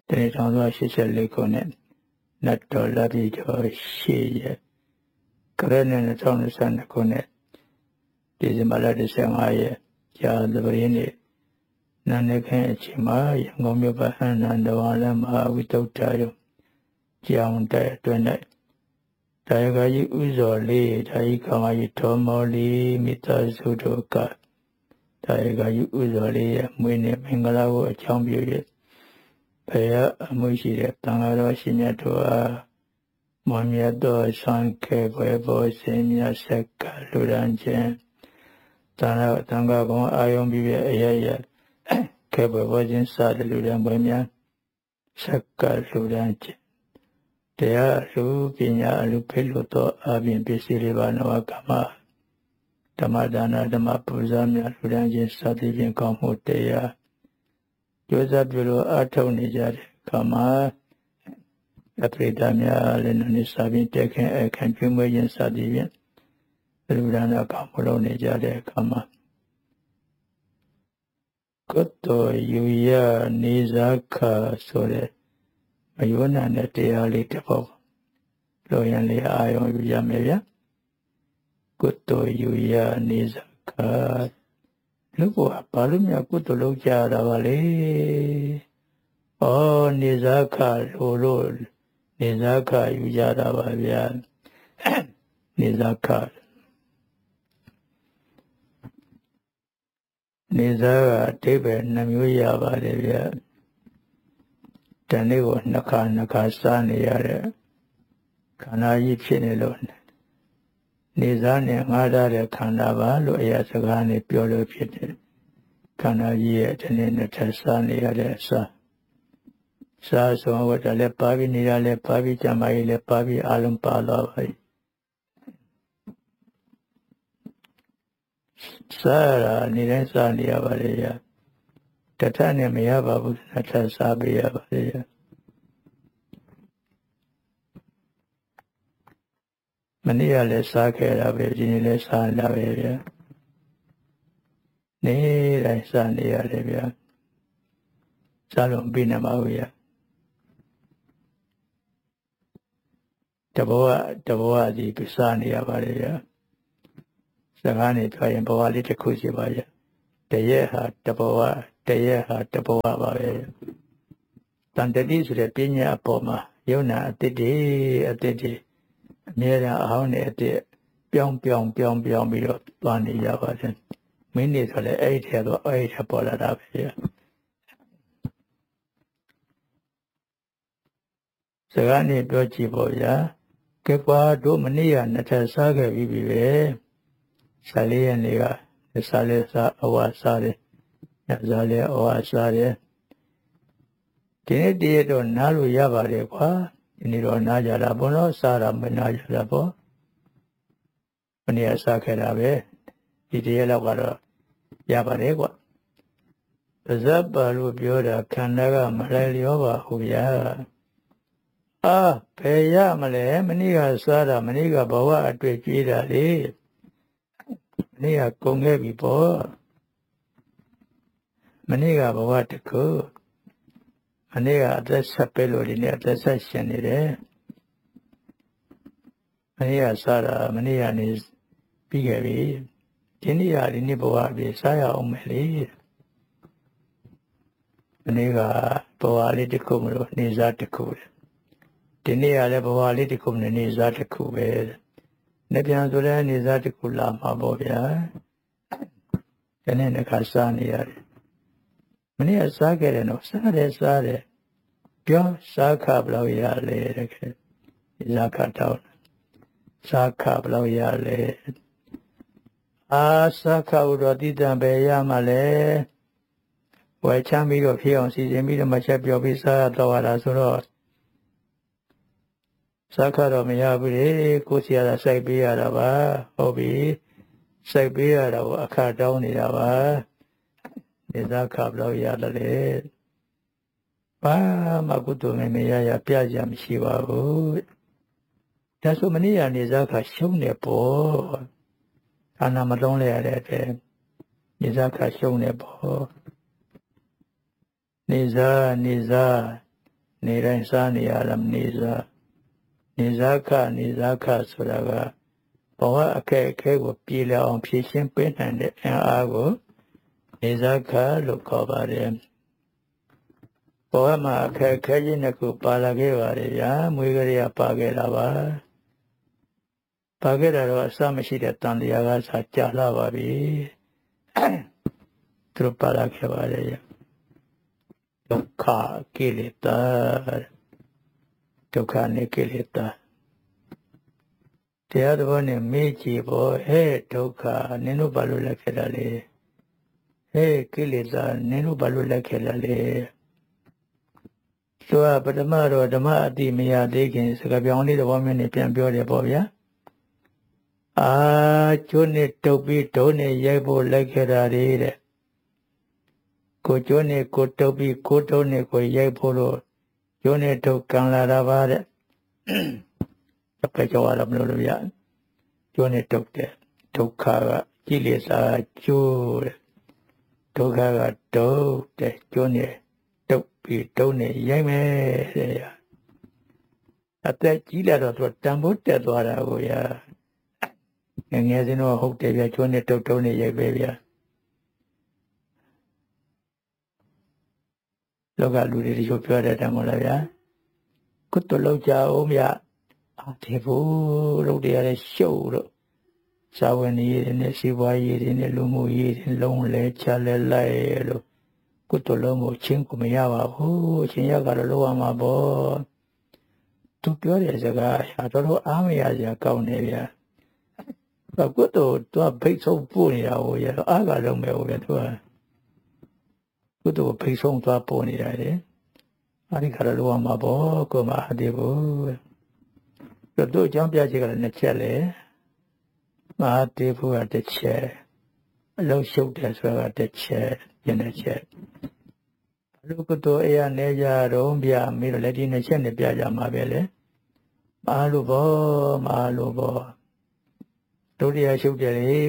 တနေ့ထောင်သွား84ခုနဲ့နတ်တော်လက်ပြီးကျော်ရှေ့ရကရနဲ့2022ခုနဲ့ဒီဇင်ဘာလ15ရက်ကြာသပတေးနေ့နာနေခင်းအချိန်မှာရန်ကုန်မြို့ဗဟန်းနန္ဒဝါလမဟာဝိတုဒ္ဓယုံကြောင်းတဲ့အတွင်း၌တာယကကြီးဥဇော်လေးတာယကမကြီးထောမောလေးမိသားစုတို့ကတာယကကြီးဥဇော်လေးရဲ့မွေးနေ့မင်္ဂလာကိုအကြောင်းပြု၍ဘုရားအမှုရှိတဲ့တန်ဃာတော်ရှင်မြတ်တို့အားမွန်မြတ်သောဆံခေဘွယ်ဘောစင်မြတ်ဆက်ကလူရန်ခြင်းတန်ဃာကောင်အာယုံပြီးရဲ့အရရခေဘွယ်ဘောခြင်းစတဲ့လူရန်ပွဲများဆက်ကလူရန်ခြင်းတရားလူပညာအလူဖိလို့သောအပြင်ပစ္စည်းလေးပါးနဝကမဓမ္မဒါနဓမ္မပူဇော်များလူရန်ခြင်းစသည်ဖြင့်ကောင်းမှုတရားကျိုးစားပြုလို့အထောက်နေကြတဲ့ခါမှာအပရိဒာများလည်းနိစ္စပင်တက်ခင်အခန့်ပြုမွေးခြင်းစသည်ဖြင့်လူရန်ကောင်းမှုလုပ်နေကြတဲ့ခါမှာကုသိုလ်ယူရနေစားခါဆိုတဲ့မယောနာနဲ့တရားလေးတစ်ပုဒ်လိုရင်လေးအာရုံယူရမယ်ဗျာကုသိုလ်ယူရနေစားခါလူကဘာလို့များကုသိုလ်လုပ်ကြတာပါလဲဩနေစားခါလို့နေစားခါယူကြတာပါဗျာနေစားခါနေစားကအဓိပ္ပာယ်နှမျိုးရပါတယ်ဗျာတနေ့ကိုနှစ်ခါစားနေရတဲ့ခန္ဓာကြီးဖြစ်နေလို့နေစားနဲ့ငါးထားတဲ့ခန္ဓာပါလို့အရာစကားနဲ့ပြောလို့ဖြစ်တယ်ခန္ဓာကြီးရဲ့တနေ့နှစ်ထပ်စားနေရတဲ့အစားစားဆုံးဝတ်တယ်လည်းပါပြီးနေတာလည်းပါပြီးကြံပါကြီးလည်းပါပြီးအလုံးပါသွားပါပြီစားရနေတိုင်းစားနေရပါလေရတထနဲ့မရပါဘူးနှစ်ထပ်စားပေးရပါလေရမနေ့ကလည်းစားခဲ့တာပဲဒီနေ့လည်းစားလာပဲဗျာနေတိုင်းစားနေရတယ်ဗျာစားလို့ပြီးနေပါဘူးဗျာတဘောဒီစားနေရပါလေဗျာစကားနေပြောရင်ဘဝလေးတစ်ခုရှိပါရဲ့တရက်ဟာတဘောပါပဲတန်တတိဆိုတဲ့ပညာအပေါ်မှာယုံနာအတိတ်တွေအမြဲတမ်းအဟောင်းနဲ့အတိတ်ပြောင်းပြီးတော့သွားနေရပါတယ်မင်းနေဆိုလည်းအဲ့ဒီထဲတော့အဲ့ဒီထဲပေါ်လာတာပဲစကားနေပြောကြည့်ပေါ့ဗျာကဲကွာတို့မနေ့ကနှစ်ထပ်စားခဲ့ပြီးပြီပဲ14ရက်နေ့ကစားလဲစားအဝါစားတယ်ညစားလဲအဝါစားတယ်ဒီနေ့တည်းတော့နားလို့ရပါတယ်ကွာဒီနေ့တော့နားကြတာဘောနော်စားတာမနာကြတာပေါ့မနေ့ကစားခဲ့တာပဲဒီတည်းလောက်ကတော့ရပါတယ်ကွာပါဇပ်ပါလို့ပြောတာခန္ဓာကမလိုက်လျောပါဘူးဗျာဘယ်ရမလဲမနေ့ကစားတာမနေ့ကဘဝအတွေ့ကြွေးတာလေမနေ့ကကုန်ခဲ့ပြီပေါ့မနေ့ကဘဝတခုမနေ့ကအသက်ဆက်ပဲလို့ဒီနေ့အသက်ဆက်ရှင်နေတယ်မနေ့ကစားတာမနေ့ကနေပြီးခဲ့ပြီဒီနေ့ဘဝအပြည့်စားရအောင်မယ်လေမနေ့ကဘဝလေးတစ်ခုမလို့နေစားတစ်ခုဒီနေ့ကလည်းဘဝလေးတစ်ခုနဲ့နေစားတစ်ခုပဲနေပြန်ဆိုတဲ့နေစားတစ်ခုလာမှာပေါ့ဗျာဒီနေ့တစ်ခါစားနေရတယ်မနေ့ကစားခဲ့တယ်နော်စားတယ်ပြောစားခဘလောက်ရလဲတဲ့ခဲစားခတောင်းစားခဘလောက်ရလဲစားခဥတော်တိတံပဲရမှာလဲဝယ်ချမ်းပြီးတော့ဖြစ်အောင်စီစဉ်ပြီးတော့မှချက်ပြောပြီးစားတော့ရတာဆိုတော့စားခတော့မရဘူးလေကိုစီရတာစိုက်ပေးရတာပါဟုတ်ပြီစိုက်ပေးရတာကိုအခါတောင်းနေတာပါနေစားခဘလောက်ရတယ်လေဘာမှကုသိုလ်မရပြကြမရှိပါဘူးဒါဆိုမနေ့ကနေစားခရှုံးနေပေါ့အာနာမသုံးလဲရတဲ့အတွက်နေစားခရှုံးနေပေါ့နေစားနေတိုင်းစားနေရလားနေစားဆိုတာကဘဝအခက်အခဲကိုပြေလည်အောင်ဖြေရှင်းပေးနိုင်တဲ့အင်အားကိုနေစားခလို့ခေါ်ပါတယ်ဘဝမှာအခက်အခဲကြီးနှစ်ခုပါလာခဲ့ပါတယ်ဗျာမွေးကလေးကပါခဲ့တာပါခဲ့တော့အစမရှိတဲ့တန်တရားကစားကြာလာပါပြီသူပါလာခဲ့ပါတယ်ဗျဒုက္ခကိလေသာဒုက္ခနဲ့ကိလေသာတရားတော်နဲ့မေးကြည့်ဖို့ဟဲ့ဒုက္ခနင်တို့ဘာလို့လက်ခဲ့တာလဲဟဲ့ကိလေသာနင်တို့ဘာလို့လက်ခဲ့တာလဲသူကပထမတော့ဓမ္မအတိမရသေးခင်စကားပြောင်းလေးတော်မျိုးနဲ့ပြန်ပြောတယ်ပေါ့ဗျာကျွန်းနဲ့တုပ်ပြီးဒုံးနဲ့ရိုက်ဖို့လိုက်ခဲ့တာတဲ့ကိုကျွန်းနဲ့ကိုတုပ်ပြီးကိုဒုံးနဲ့ကိုရိုက်ဖို့လို့ကျွန်းနဲ့တုပ်ကန်လာတာပါတဲ့ကြောက်ရတော့မလို့ဗျာကျွန်းနဲ့တုပ်တဲ့ဒုက္ခကကိလေသာကျိုးတဲ့ဒုက္ခကဒုတ်တဲ့ကျွန်းနဲ့တုပ်ပြီးဒုံးနဲ့ရိုက်မယ်တဲ့အသက်ကြီးလာတော့သူတန်ဖိုးတက်သွားတာကိုရငယ်စဉ်တော့ဟုတ်တယ်ဗျာကျွန်းနဲ့တုပ်နဲ့ရိုက်ပဲဗျာလောကလူတွေတို့ပြောတတ်တယ်မဟုတ်လားဗျာကုသလောက်ကြအောင်ဗျာဒီဘူးတို့တွေရရှုပ်လို့ဇာဝင်ရည်နဲ့စီပွားရည်နဲ့လူမှုရည်လုံးလဲချလဲလိုက်လို့ကုသလုံးကိုချင်းကိုမရပါဘူးအချင်းရကတော့လောရမှာပေါ့သူပြောတဲ့စကားအတော်အားမရစရာကောင်းနေဗျာကုသိုလ်သူကဖိတ်ဆုံးပို့နေတာကိုရတော့အားကလုံးပဲဟုတ်တယ်သူကကုသိုလ်ဖိတ်ဆုံးသွားပို့နေတာလေအဲ့ဒီခါတော့လောရမှာပေါ့ကိုမအသေးဘူးတို့အကြောင်းပြချက်ကလည်းနှစ်ချက်လေမဟာတေဖို့ကတစ်ချက်အလုံးရှုပ်တယ်ဆိုတာကတစ်ချက်ယနေ့ချက်အလုကတောအရာနေကြတော့ပြမေးတော့လက်ဒီနှစ်ချက်နဲ့ပြကြမှာပဲလေမဟာလို့ပေါ့ဒုတိယရှုပ်တယ်လေ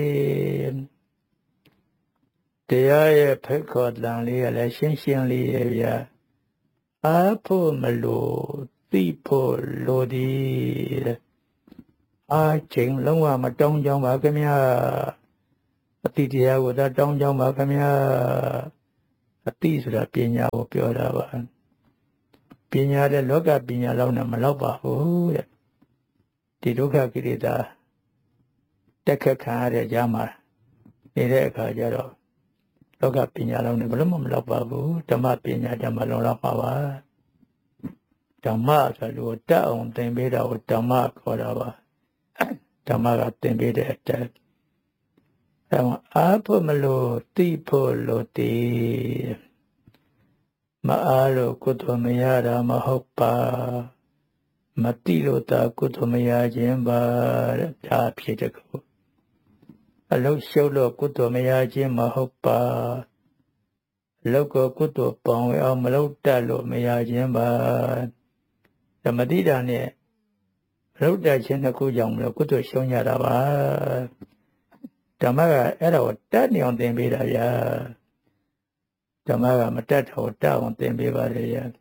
တရားရဲ့ဖိတ်ခေါ်တန်လေးကလည်းရှင်းလေးရဲ့ဗျာအားဖို့မလို့သိဖို့လိုသည်ချိန်လုံးဝမတောင်းကြောင်းပါခင်ဗျာအတိတရားကိုသာတောင်းကြောင်းပါခင်ဗျာအတိဆိုတာပညာကိုပြောတာပါပညာတဲ့လောကပညာလောက်နဲ့မလောက်ပါဘူးတဲ့ဒီဒုက္ခကိလေသာတက်ခတ်ခံရတဲ့ကြားမှာနေတဲ့အခါကျတော့လောကပညာလောက်နဲ့ဘယ်လို့မှမလောက်ပါဘူးဓမ္မပညာဓမ္မလုံးလောက်ပါပါဓမ္မဆိုလို့တတ်အောင်သင်ပေးတာကိုဓမ္မခေါ်တာပါဓမ္မကသင်ပေးတဲ့အတက်အဲမှာအားဖို့မလို့သိဖို့လို့တည်မအားလို့ကုသိုလ်မရတာမဟုတ်ပါမသိလို့သာကုသိုလ်မရခြင်းပါတဲ့ဒါဖြစ်တဲ့ကိုအလုံးရှုပ်လို့ကုသိုလ်မရခြင်းမဟုတ်ပါအလုံးကိုကုသိုလ်ပေါင်းဝဲအောင်မလုပ်တတ်လို့မရခြင်းပါမတိတာနဲ့ရုပ်တခြင်းတစ်ခုကြောင့်မလို့ကုသိုလ်ရှုံးရတာပါဓမ္မကအဲ့ဒါကိုတတ်နေအောင်သင်ပေးတာဗျာဓမ္မကမတတ်တော့တတ်အောင်သင်ပေးပါလေဗျာ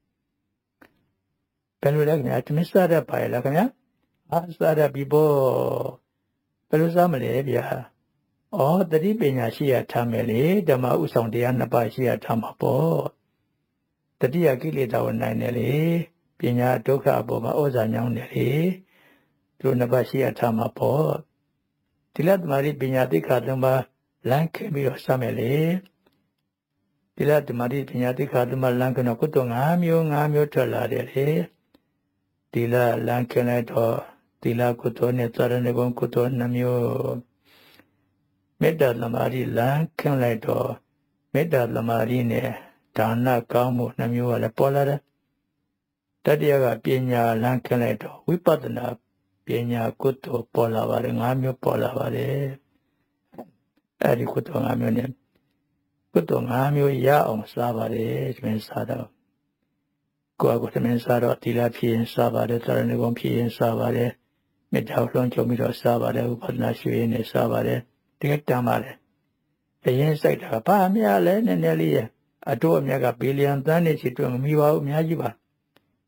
ဘယ်လိုလဲခင်ဗျာသမစ္ဆရပါရလားခင်ဗျာအားစားရပြီပေါ့ဘယ်လိုစားမလဲဗျာတတိပညာရှိရထားမယ်လေဓမ္မဥဆောင်တရားနှစ်ပါးရှိရထားမှာပေါ့တတိယကိလေသာကိုနိုင်တယ်လေပညာဒုက္ခအပေါ်မှာဩဇာညောင်းတယ်လေသူတို့နှစ်ပါးရှိရထားမှာပေါ့ဒီလသမารိပညာသိက္ခာသုံးပါးလမ်းခဲ့ပြီးတော့စမယ်လေဒီလသမารိပညာသိက္ခာသုံးပါးလမ်းကတော့ကုသိုလ်5မျိုးထွက်လာတယ်လေဒီလလမ်းခဲ့လိုက်တော့ဒီလကုသိုလ်နဲ့သရဏဂုံကုသိုလ်2မျိုးမေတ္တာသမารိလမ်းခဲ့လိုက်တော့မေတ္တာသမารိနဲ့ဒါနကောင်းမှု2မျိုးကလည်းပေါ်လာတယ်တတိယကပညာလမ်းခဲ့လိုက်တော့ဝိပဿနာပညာကုသိုလ်ပေါ်လာပါတယ်5မျိုးပေါ်လာပါတယ်အဲဒီကုသိုလ်5မျိုးနဲ့ကုသိုလ်5မျိုးရအောင်စားပါတယ်သမင်းစားတော့ကိုယ်ကသမင်းစားတော့သီလဖြစ်ရင်စားပါတယ်သရဏဂုံဖြစ်ရင်စားပါတယ်မေတ္တာလွှမ်းခြုံပြီးတော့စားပါတယ်ဥပဒနာရွှေရင်နဲ့စားပါတယ်တကယ်တမ်းပါတယ်အရင်စိုက်တာဘာများလဲနည်းနည်းလေးရအတော့အမြတ်ကဘီလီယံသန်းနဲ့ချီတွက်မမီပါဘူးအများကြီးပါ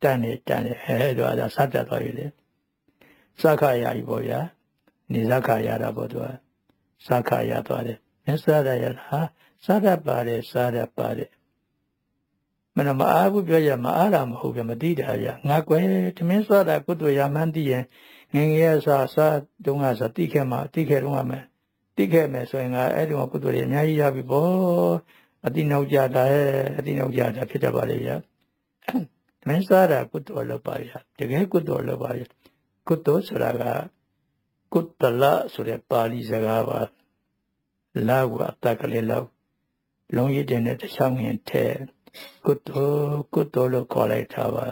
တန်နေတော့ဒါစတတ်သွားပြီလေစခါရပြီပေါ့ဗျာနေစခါရတာပေါ့သူကစခါရသွားတယ်မြတ်စွာဘုရားရတာစတတ်ပါတယ်မနမအားဘူးပြောရမအားတာမဟုတ်ဗျမသိတာဗျငါကွယ်တမင်းစွာတာကုသိုလ်ရမှန်းသိရင်ငငယ်စားတုံးကစားတိခဲ့တော့မယ်တိခဲ့မယ်ဆိုရင်ငါအဲ့ဒီမှာကုသိုလ်ရအများကြီးရပြီပေါ့အတိနောက်ကြတာဖြစ်တတ်ပါလေဗျမင်းစွာတာကုသိုလ်လုပ်ပါဗျတကယ်ကုသိုလ်လုပ်ပါဗျကုသိုလ်ဆိုတာကကုတ္တလဆိုတဲ့ပါဠိစကားပါလာဝအတကလေးလောက်လုံးရည်တဲ့နဲ့တခြားငင်ထဲကုသိုလ်လို့ခေါ်လိုက်တာပါ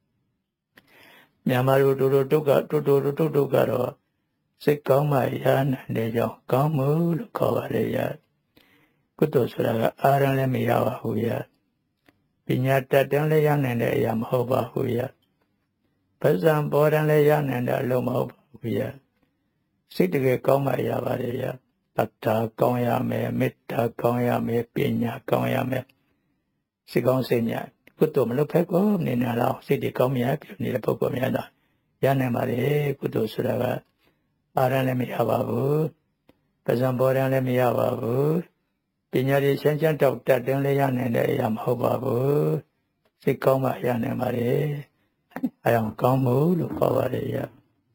မြန်မာတို့တုတ်ကတော့စိတ်ကောင်းမှရနိုင်တဲ့ကြောင့်ကောင်းမှုလို့ခေါ်ပါလေရကုသိုလ်ဆိုတာကအာရလည်းမရပါဘူးရပညာတတ်တယ်လည်းရနိုင်တဲ့အရာမဟုတ်ပါဘူးရပဇံပေါ်တယ်လည်းရနိုင်တဲ့အလုံးမဟုတ်ပါဘူးရစိတ်တကယ်ကောင်းမှရပါတယ်ရတတ္တာကောင်းရမယ်မေတ္တာကောင်းရမယ်ပညာကောင်းရမယ်စိတ်ကောင်းစိတ်ညကုသိုလ်မလုပ်ဖက်ကိုနေနေတော့စိတ်တွေကောင်းမြတ်ပြုနေတဲ့ပုဂ္ဂိုလ်များတော့ရနိုင်ပါလေကုသိုလ်ဆိုတာကအာရလည်းမရပါဘူးပဇံပေါ်တယ်လည်းမရပါဘူးပညာတွေချမ်းတောက်တတ်တယ်လည်းရနိုင်တဲ့အရာမဟုတ်ပါဘူးစိတ်ကောင်းမှရနိုင်ပါလေအဲအောင်ကောင်းမှုလို့ခေါ်ပါတယ်ရ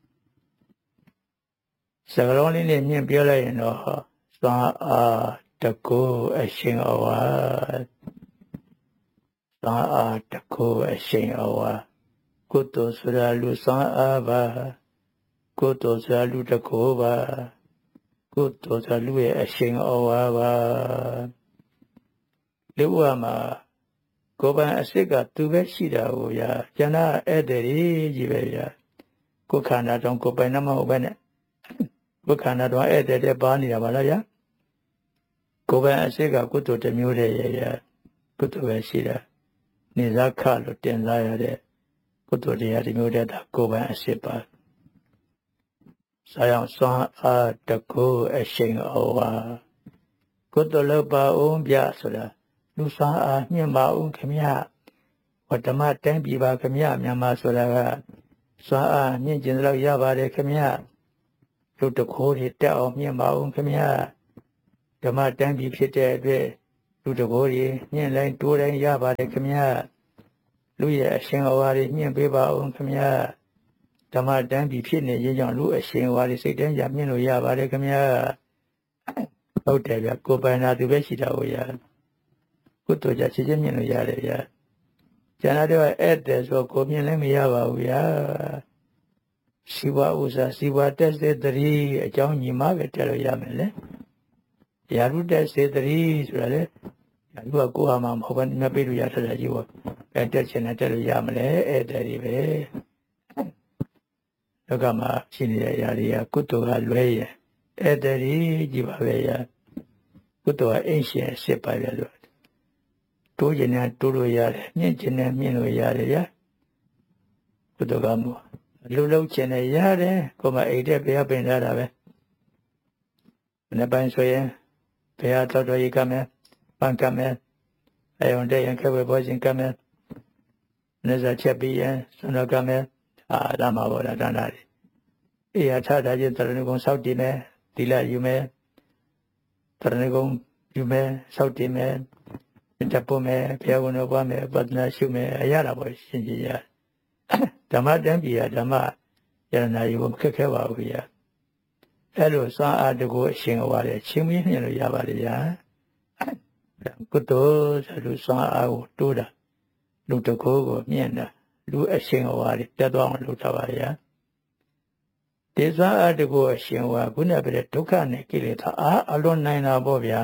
စကားလုံးလေးနဲ့မြင်ပြောလိုက်ရင်တော့သွားအားတကူအရှင်အဝါသွားအားတကူအရှင်အဝါကုသိုလ်ဆိုတာလူသွားအားပါကုသိုလ်ဆိုတာလူတကူပါကုသိုလ်ဆိုတာလူရဲ့အရှင်အဝါပါလူ့ဘဝမှာကိုယ်ပိုင်အစစ်ကသူပဲရှိတာကိုရကျန်တာဧည့်သည်ကြီးပဲရကိုယ်ခန္ဓာတောင်ကိုယ်ပိုင်မဟုတ်ပဲနဲ့ဘုခန္ဓာတော်ဧည့်သည်ပါနေတာပါလားဗျာကိုယ်ပိုင်အစစ်ကကုသိုလ်တစ်မျိုးတည်းရကုသိုလ်ပဲရှိတာနေစားခလို့တင်စားရတဲ့ကုသိုလ်တရားတစ်မျိုးတည်းဒါကိုယ်ပိုင်အစစ်ပါဆောင်းစွမ်းအားတကူအရှင်ဩဝါကုသိုလ်လုပ်ပါဦးဗျဆိုတာလူစွမ်းအားမြင့်ပါဦးခမရဝတ္တမတိုင်းပြည်ပါခမရမြန်မာဆိုတာကစွမ်းအားမြင့်ကျင်တော့ရပါတယ်ခမရလူတကိုးတွေတက်အောင်မြင့်ပါဦးခင်ဗျာဓမ္မတန်းပြီးဖြစ်တဲ့အတွက်လူတကိုးတွေမြင့်လိုက်တိုးတိုင်းရပါတယ်ခင်ဗျာလူရဲ့အရှင်အဝါတွေမြင့်ပေးပါဦးခင်ဗျာဓမ္မတန်းပြီးဖြစ်နေခြင်းကြောင့်လူအရှင်အဝါတွေစိတ်တိုင်းကြမြင့်လို့ရပါတယ်ခင်ဗျာဟုတ်တယ်ဗျကိုယ်ပိုင်နာသူပဲရှိတာကိုရကုသိုလ်ကြချစ်ချင်းမြင့်လို့ရတယ်ဗျကျန်တဲ့ဧည့်သည်ဆိုကိုမြင့်လည်းမရပါဘူးဗျာစီဝါဥစ္စာစီဝါတက်စေတရီအကြောင်းညီမပဲတက်လို့ရမယ်လေရာထုတက်စေတရီဆိုတာလေရာထုကကိုယ်ဟာမှမဟုတ်ဘဲမြတ်ပေးလို့ရတဲ့ကြီးပေါ့အဲတက်ချင်တယ်တက်လို့ရမလဲဧည့်သည်တွေပဲလောကမှာရှိနေတဲ့အရာတွေကကုသိုလ်ကလွဲရင်ဧည့်သည်ကြီးပါပဲရကုသိုလ်ကအင်းရှင်အစ်ပါပဲလို့တိုးကျင်တယ်တိုးလို့ရတယ်မြင့်ကျင်တယ်မြင့်လို့ရတယ်ရကုသိုလ်ကမို့လူလုံးချင်တယ်ရတယ်ကိုမအိတ်တဲ့ဘုရားပင်ထားတာပဲမနေ့ပိုင်းဆိုရင်ဘုရားတော်ကြီးကမယ်ပန်းကမယ်အယုံတဲ့ရင်ခဲဝဲပေါ်ခြင်းကမယ်နေစားချက်ပြီးရင်ဆွမ်းတော်ကမယ်ဒါမှဘောဒါနာတွေအေးရထတာချင်းတရဏဂုံစောက်တည်မယ်သီလယူမယ်တရဏဂုံယူမယ်စောက်တည်မယ်တပုမယ်ဘုရားကုံတော်ပွားမယ်ပတ္တနာရှုမယ်အရတာပေါ့ရှင်ကြီးရဓမ္မတန်းပြည်ဓမ္မယရနာယူမခက်ခဲပါဘူးဗျာအဲ့လိုစွမ်းအားတကူအရှင်ဟောတယ်ချင်းမင်းမြင်လို့ရပါတယ်ဗျာကုသိုလ်ဆိုလို့စွမ်းအားကိုတိုးတာလူတကူကိုမြင်တာလူအရှင်ဟောတယ်တက်သွားအောင်လုပ်တာပါဗျာဒီစွမ်းအားတကူအရှင်ဟောခုနပြတဲ့ဒုက္ခနဲ့ကိလေသာအားအလွန်နိုင်တာပေါ့ဗျာ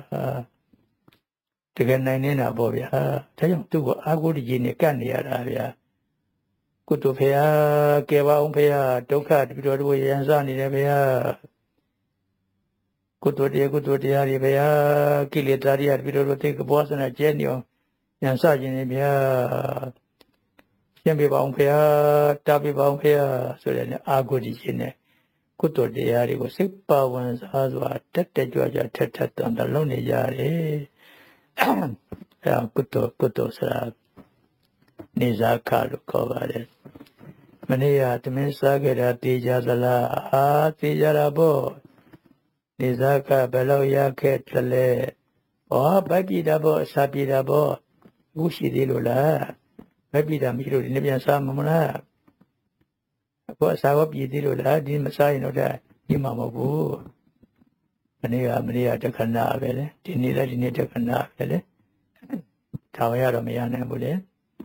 တကယ်နိုင်နေတာပေါ့ဗျာဒါကြောင့်သူ့ကိုအာကိုတကြီးနဲ့ကပ်နေရတာဗျာကုသိုလ်ဖေဟာကဲပါအောင်ဖေဟာဒုက္ခတပိတော်တို့ရန်စားနေတယ်ဖေဟာကုသိုလ်တရားတွေဖေဟာကိလေသာတွေတပိတော်တို့သိကဘောဆနာကျဲနေအောင်ရန်စားခြင်းတွေဖေဟာရှင်းပြပါအောင်ဖေဟာတာပြပါအောင်ဖေဟာဆိုတဲ့အာဂုတိခြင်းနဲ့ကုသိုလ်တရားတွေကိုစိတ်ပါဝင်စားစွာတက်တက်ကြွကြွထက်ထက်တန်တလုံးနေကြတယ်အဲကုသိုလ်ဆိုတာနေဇာခလို့ခေါ်ပါတယ်မနေ့ကသမင်းစားခဲ့တာတေးကြသလားတေးကြတာပေါ့နေဇာခဘယ်လောက်ရခဲ့တလဲဗောဗက်ပြည်တာပေါ့အစာပြည်တာပေါ့အခုရှိသေးလို့လားဗက်ပြည်တာမရှိလို့ဒီနေ့ပြန်စားမှာမလားအခုအစာရောပြည်သေးလို့လားဒီမစားရင်တော့ဒီမှာမဟုတ်ဘူးမနေ့ကတခဏပဲလေဒီနေ့လည်းဒီနေ့တခဏပဲလေထာဝရတော့မရနိုင်ဘူးလေ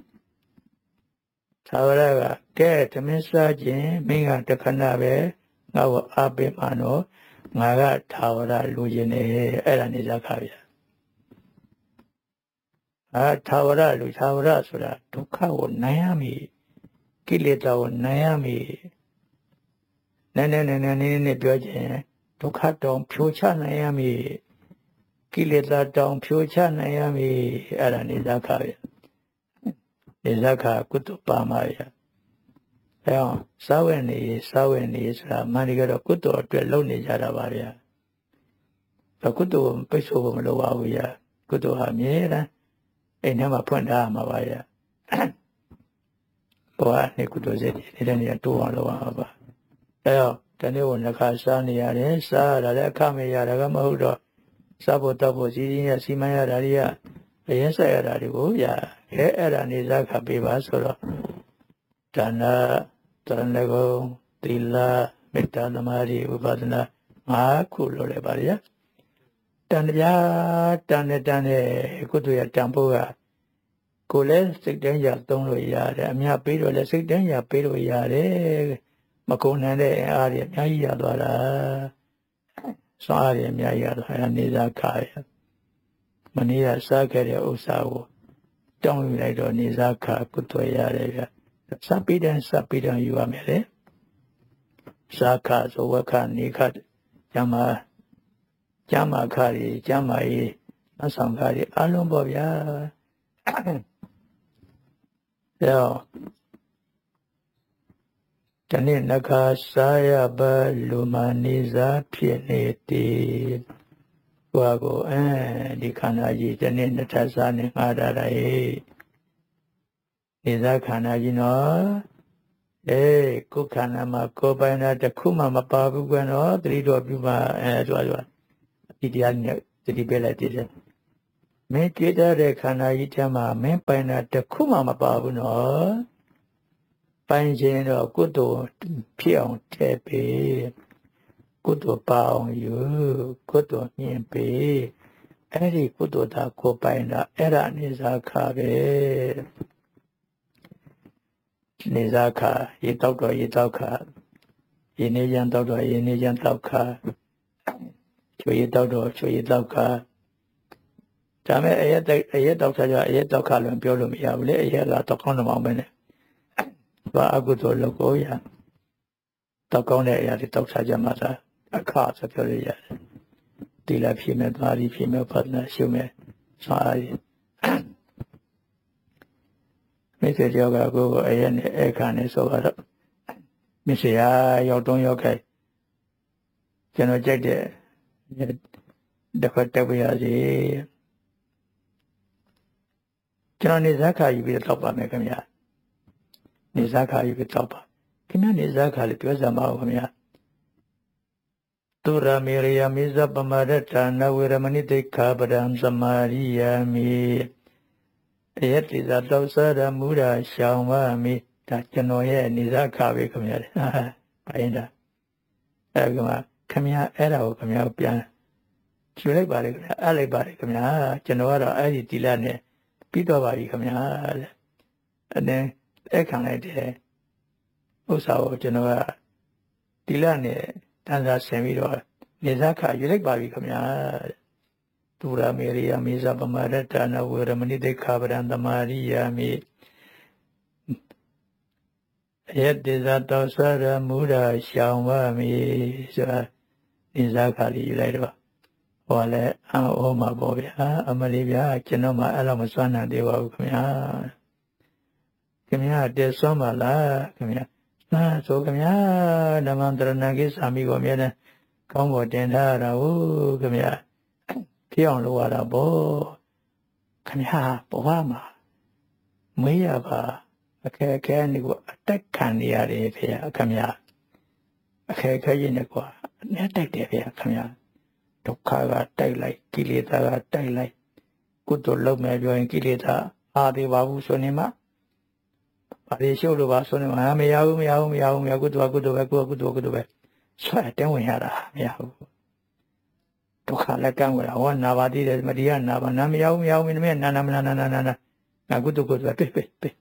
ထာဝရကကဲသမင်းစားခြင်းမင်းကတခဏပဲငါ့ကိုအားပေးမှတော့ငါကထာဝရလူချင်းနေအဲ့ဒါနေဇာခဗျာထာဝရလူထာဝရဆိုတာဒုက္ခကိုနိုင်ရမည်ကိလေသာကိုနိုင်ရမည်နည်းနည်းပြောခြင်းဒုက္ခတောင်ဖြိုချနိုင်ရမည်ကိလေသာတောင်ဖြိုချနိုင်ရမည်အဲ့ဒါနေဇာခဗျာနေဇာခကုသပါမှာဗျာအဲအောင်စာဝတ်နေဆိုတာမှန်တကယ်တော့ကုသိုလ်အတွက်လုပ်နေကြတာပါဗျာကုသိုလ်ပိတ်ဆို့ဖို့မလိုပါဘူးဗျာကုသိုလ်ဟာအမြဲတမ်းအိမ်ထဲမှာဖွင့်ထားမှာပါဗျာဘောကနေကုသိုလ်စိတ်နေတဲ့နေရာတိုးအောင်လုပ်အောင်ပါအဲအောင်တနေ့ကနှစ်ခါစားနေရတယ်စားရတာလည်းအခမဲ့ရတာကမဟုတ်တော့စားဖို့တောက်ဖို့စီစဉ်ရစီမံရတာတွေကအရင်ဆက်ရတာတွေကိုဗျာအဲ့ဒါနေဇာခပေးပါဆိုတော့ဒါနတရဏဂုံသီလမေတ္တာသမာဓိဥပဒနာ5ခုလို့လည်းပါဗျာတန်တရားတန်တဲ့ကုသိုလ်ရတန်ဖို့ကကိုယ်လည်းစိတ်တိုင်းရသုံးလို့ရတယ်အများပေးတော့လည်းစိတ်တိုင်းရပေးလို့ရတယ်မကုန်နိုင်တဲ့အအားတွေအများကြီးရသွားတာစွမ်းအားတွေအများကြီးရသွားတာနေဇာခရမနေ့ကစားခဲ့တဲ့ဥစ္စာကိုတောင်းယူလိုက်တော့နေဇာခကုသိုလ်ရတယ်ဗျစပိဒံယူရမယ်လေစာခဆိုဝခနေခကျမ်းမာခရီကျမ်းမာရေးအဆောင်ခရီအလုံးပေါ့ဗျာတနေ့နှခါစားရပါလူမနေစားဖြစ်နေသည်ဘုရားကိုဒီခန္ဓာကြီးတနေ့နှစ်ထပ်စားနေငါတာရဲ့နေစားခန္ဓာကြီးနော်ကိုယ်ခန္ဓာမှာကိုယ်ပိုင်တာတစ်ခုမှမပါဘူးကွနော်သတိတော်ပြုပါဆိုဒီတရားနဲ့သတိပေးလိုက်တယ်မင်းကြွတဲ့ခန္ဓာကြီးထဲမှာမင်းပိုင်တာတစ်ခုမှမပါဘူးနော်ပိုင်ခြင်းတော့ကုသိုလ်ဖြစ်အောင်ထည့်ပေးကုသိုလ်ပါအောင်ယူကုသိုလ်မြင်ပေးအဲ့ဒီကုသိုလ်သာကိုယ်ပိုင်တာအဲ့ဒါနေဇာခပဲနေဇာခရေတောက်တော့ရေတောက်ခရေနေကြံတောက်တော့ရေနေကြံတောက်ခချွေရေတောက်တော့ချွေရေတောက်ခဒါမဲ့အရက်တောက်စားကြအရက်တောက်ခလို့ပြောလို့မရဘူးလေအရက်ကတောက်ကောင်းတော့မှပဲနဲ့ဘာအကုသိုလ်လုပ်ကိုရတောက်ကောင်းတဲ့အရာတွေတောက်စားကြမှာသာအခါဆိုပြောရရတယ်ဒီလာဖြစ်မဲ့သွားပြီးဖြစ်မဲ့ပတ်နာရှုမဲ့စားရမိစေတယောက်ကကိုယ်အရက်နဲ့အခါနဲ့ဆိုတော့မိစေရရောက်တုံးရောက်ခဲ့ကျွန်တော်ကြိုက်တဲ့တစ်ခါတက်ပြရစီကျွန်တော်နေဇာခယူပြီးတော့ပါမယ်ခင်ဗျာနေဇာခယူပြီးတော့ပါခင်ဗျာနေဇာခလေးပြောစမ်းပါဦးခင်ဗျာသူရမေရိယမိဇပမရတနဝေရမဏိတိခာပဒံသမာရိယာမိအယတိဇာတောစရမူရာရှောင်းပါမိဒါကျွန်တော်ရဲ့နေဇာခပဲခင်ဗျာပိုင်းတာအဲ့ကမှခင်ဗျာအဲ့ဒါကိုခင်ဗျာပြန်ကျွေးလိုက်ပါလေခင်ဗျာအဲ့လိုက်ပါလေခင်ဗျာကျွန်တော်ကတော့အဲ့ဒီတိလနဲ့ပြီးတော့ပါပြီခင်ဗျာတဲ့အဲ့ခံလိုက်တယ်ဥစ္စာကိုကျွန်တော်ကတိလနဲ့တန်စာဆင်ပြီးတော့နေဇာခယူလိုက်ပါပြီခင်ဗျာသူရမေရိယမိဇပမရတနဝေရမဏိတိခာပဒံသမာရိယာမိယတိဇာတောစရမူရာရှောင်းပါမိဆိုတာနေဇာခလေးယူလိုက်တော့ဟောလဲအောမှာပေါ့ဗျာအမလေးဗျာကျွန်တော်မှအဲ့လိုမစွမ်းနိုင်သေးပါဘူးခင်ဗျာတည်းစွမ်းပါလားခင်ဗျာဆိုခင်ဗျာဓမ္မတရဏကိသာမိကိုအမြဲတမ်းကောင်းပေါ်တင်ထားရတာဟုတ်ခင်ဗျာဖြစ်အောင်လုပ်ရတာပေါ့ခင်ဗျာဘဝမှာမေးရပါအခက်နေကိုအတက်ခံနေရတယ်ဖေခင်ဗျာအခက်ရင်ကွာနဲ့တိုက်တယ်ဖေခင်ဗျာဒုက္ခကတိုက်လိုက်ကိလေသာကတိုက်လိုက်ကုသိုလ်လုပ်မယ်ပြောရင်ကိလေသာအားသေးပါဘူးဆိုနေမှာဘာတွေရှုပ်လို့ပါဆိုနေမှာမရဘူးကုသိုလ်ပဲဆွဲတင်းဝင်ရတာမရဘူးဒုက္ခလက်ကံဝင်ဟောနာပါသေးတယ်မတရားနာပါနာမရဘူးမင်းမနာငါကုသိုလ်ပဲပဲ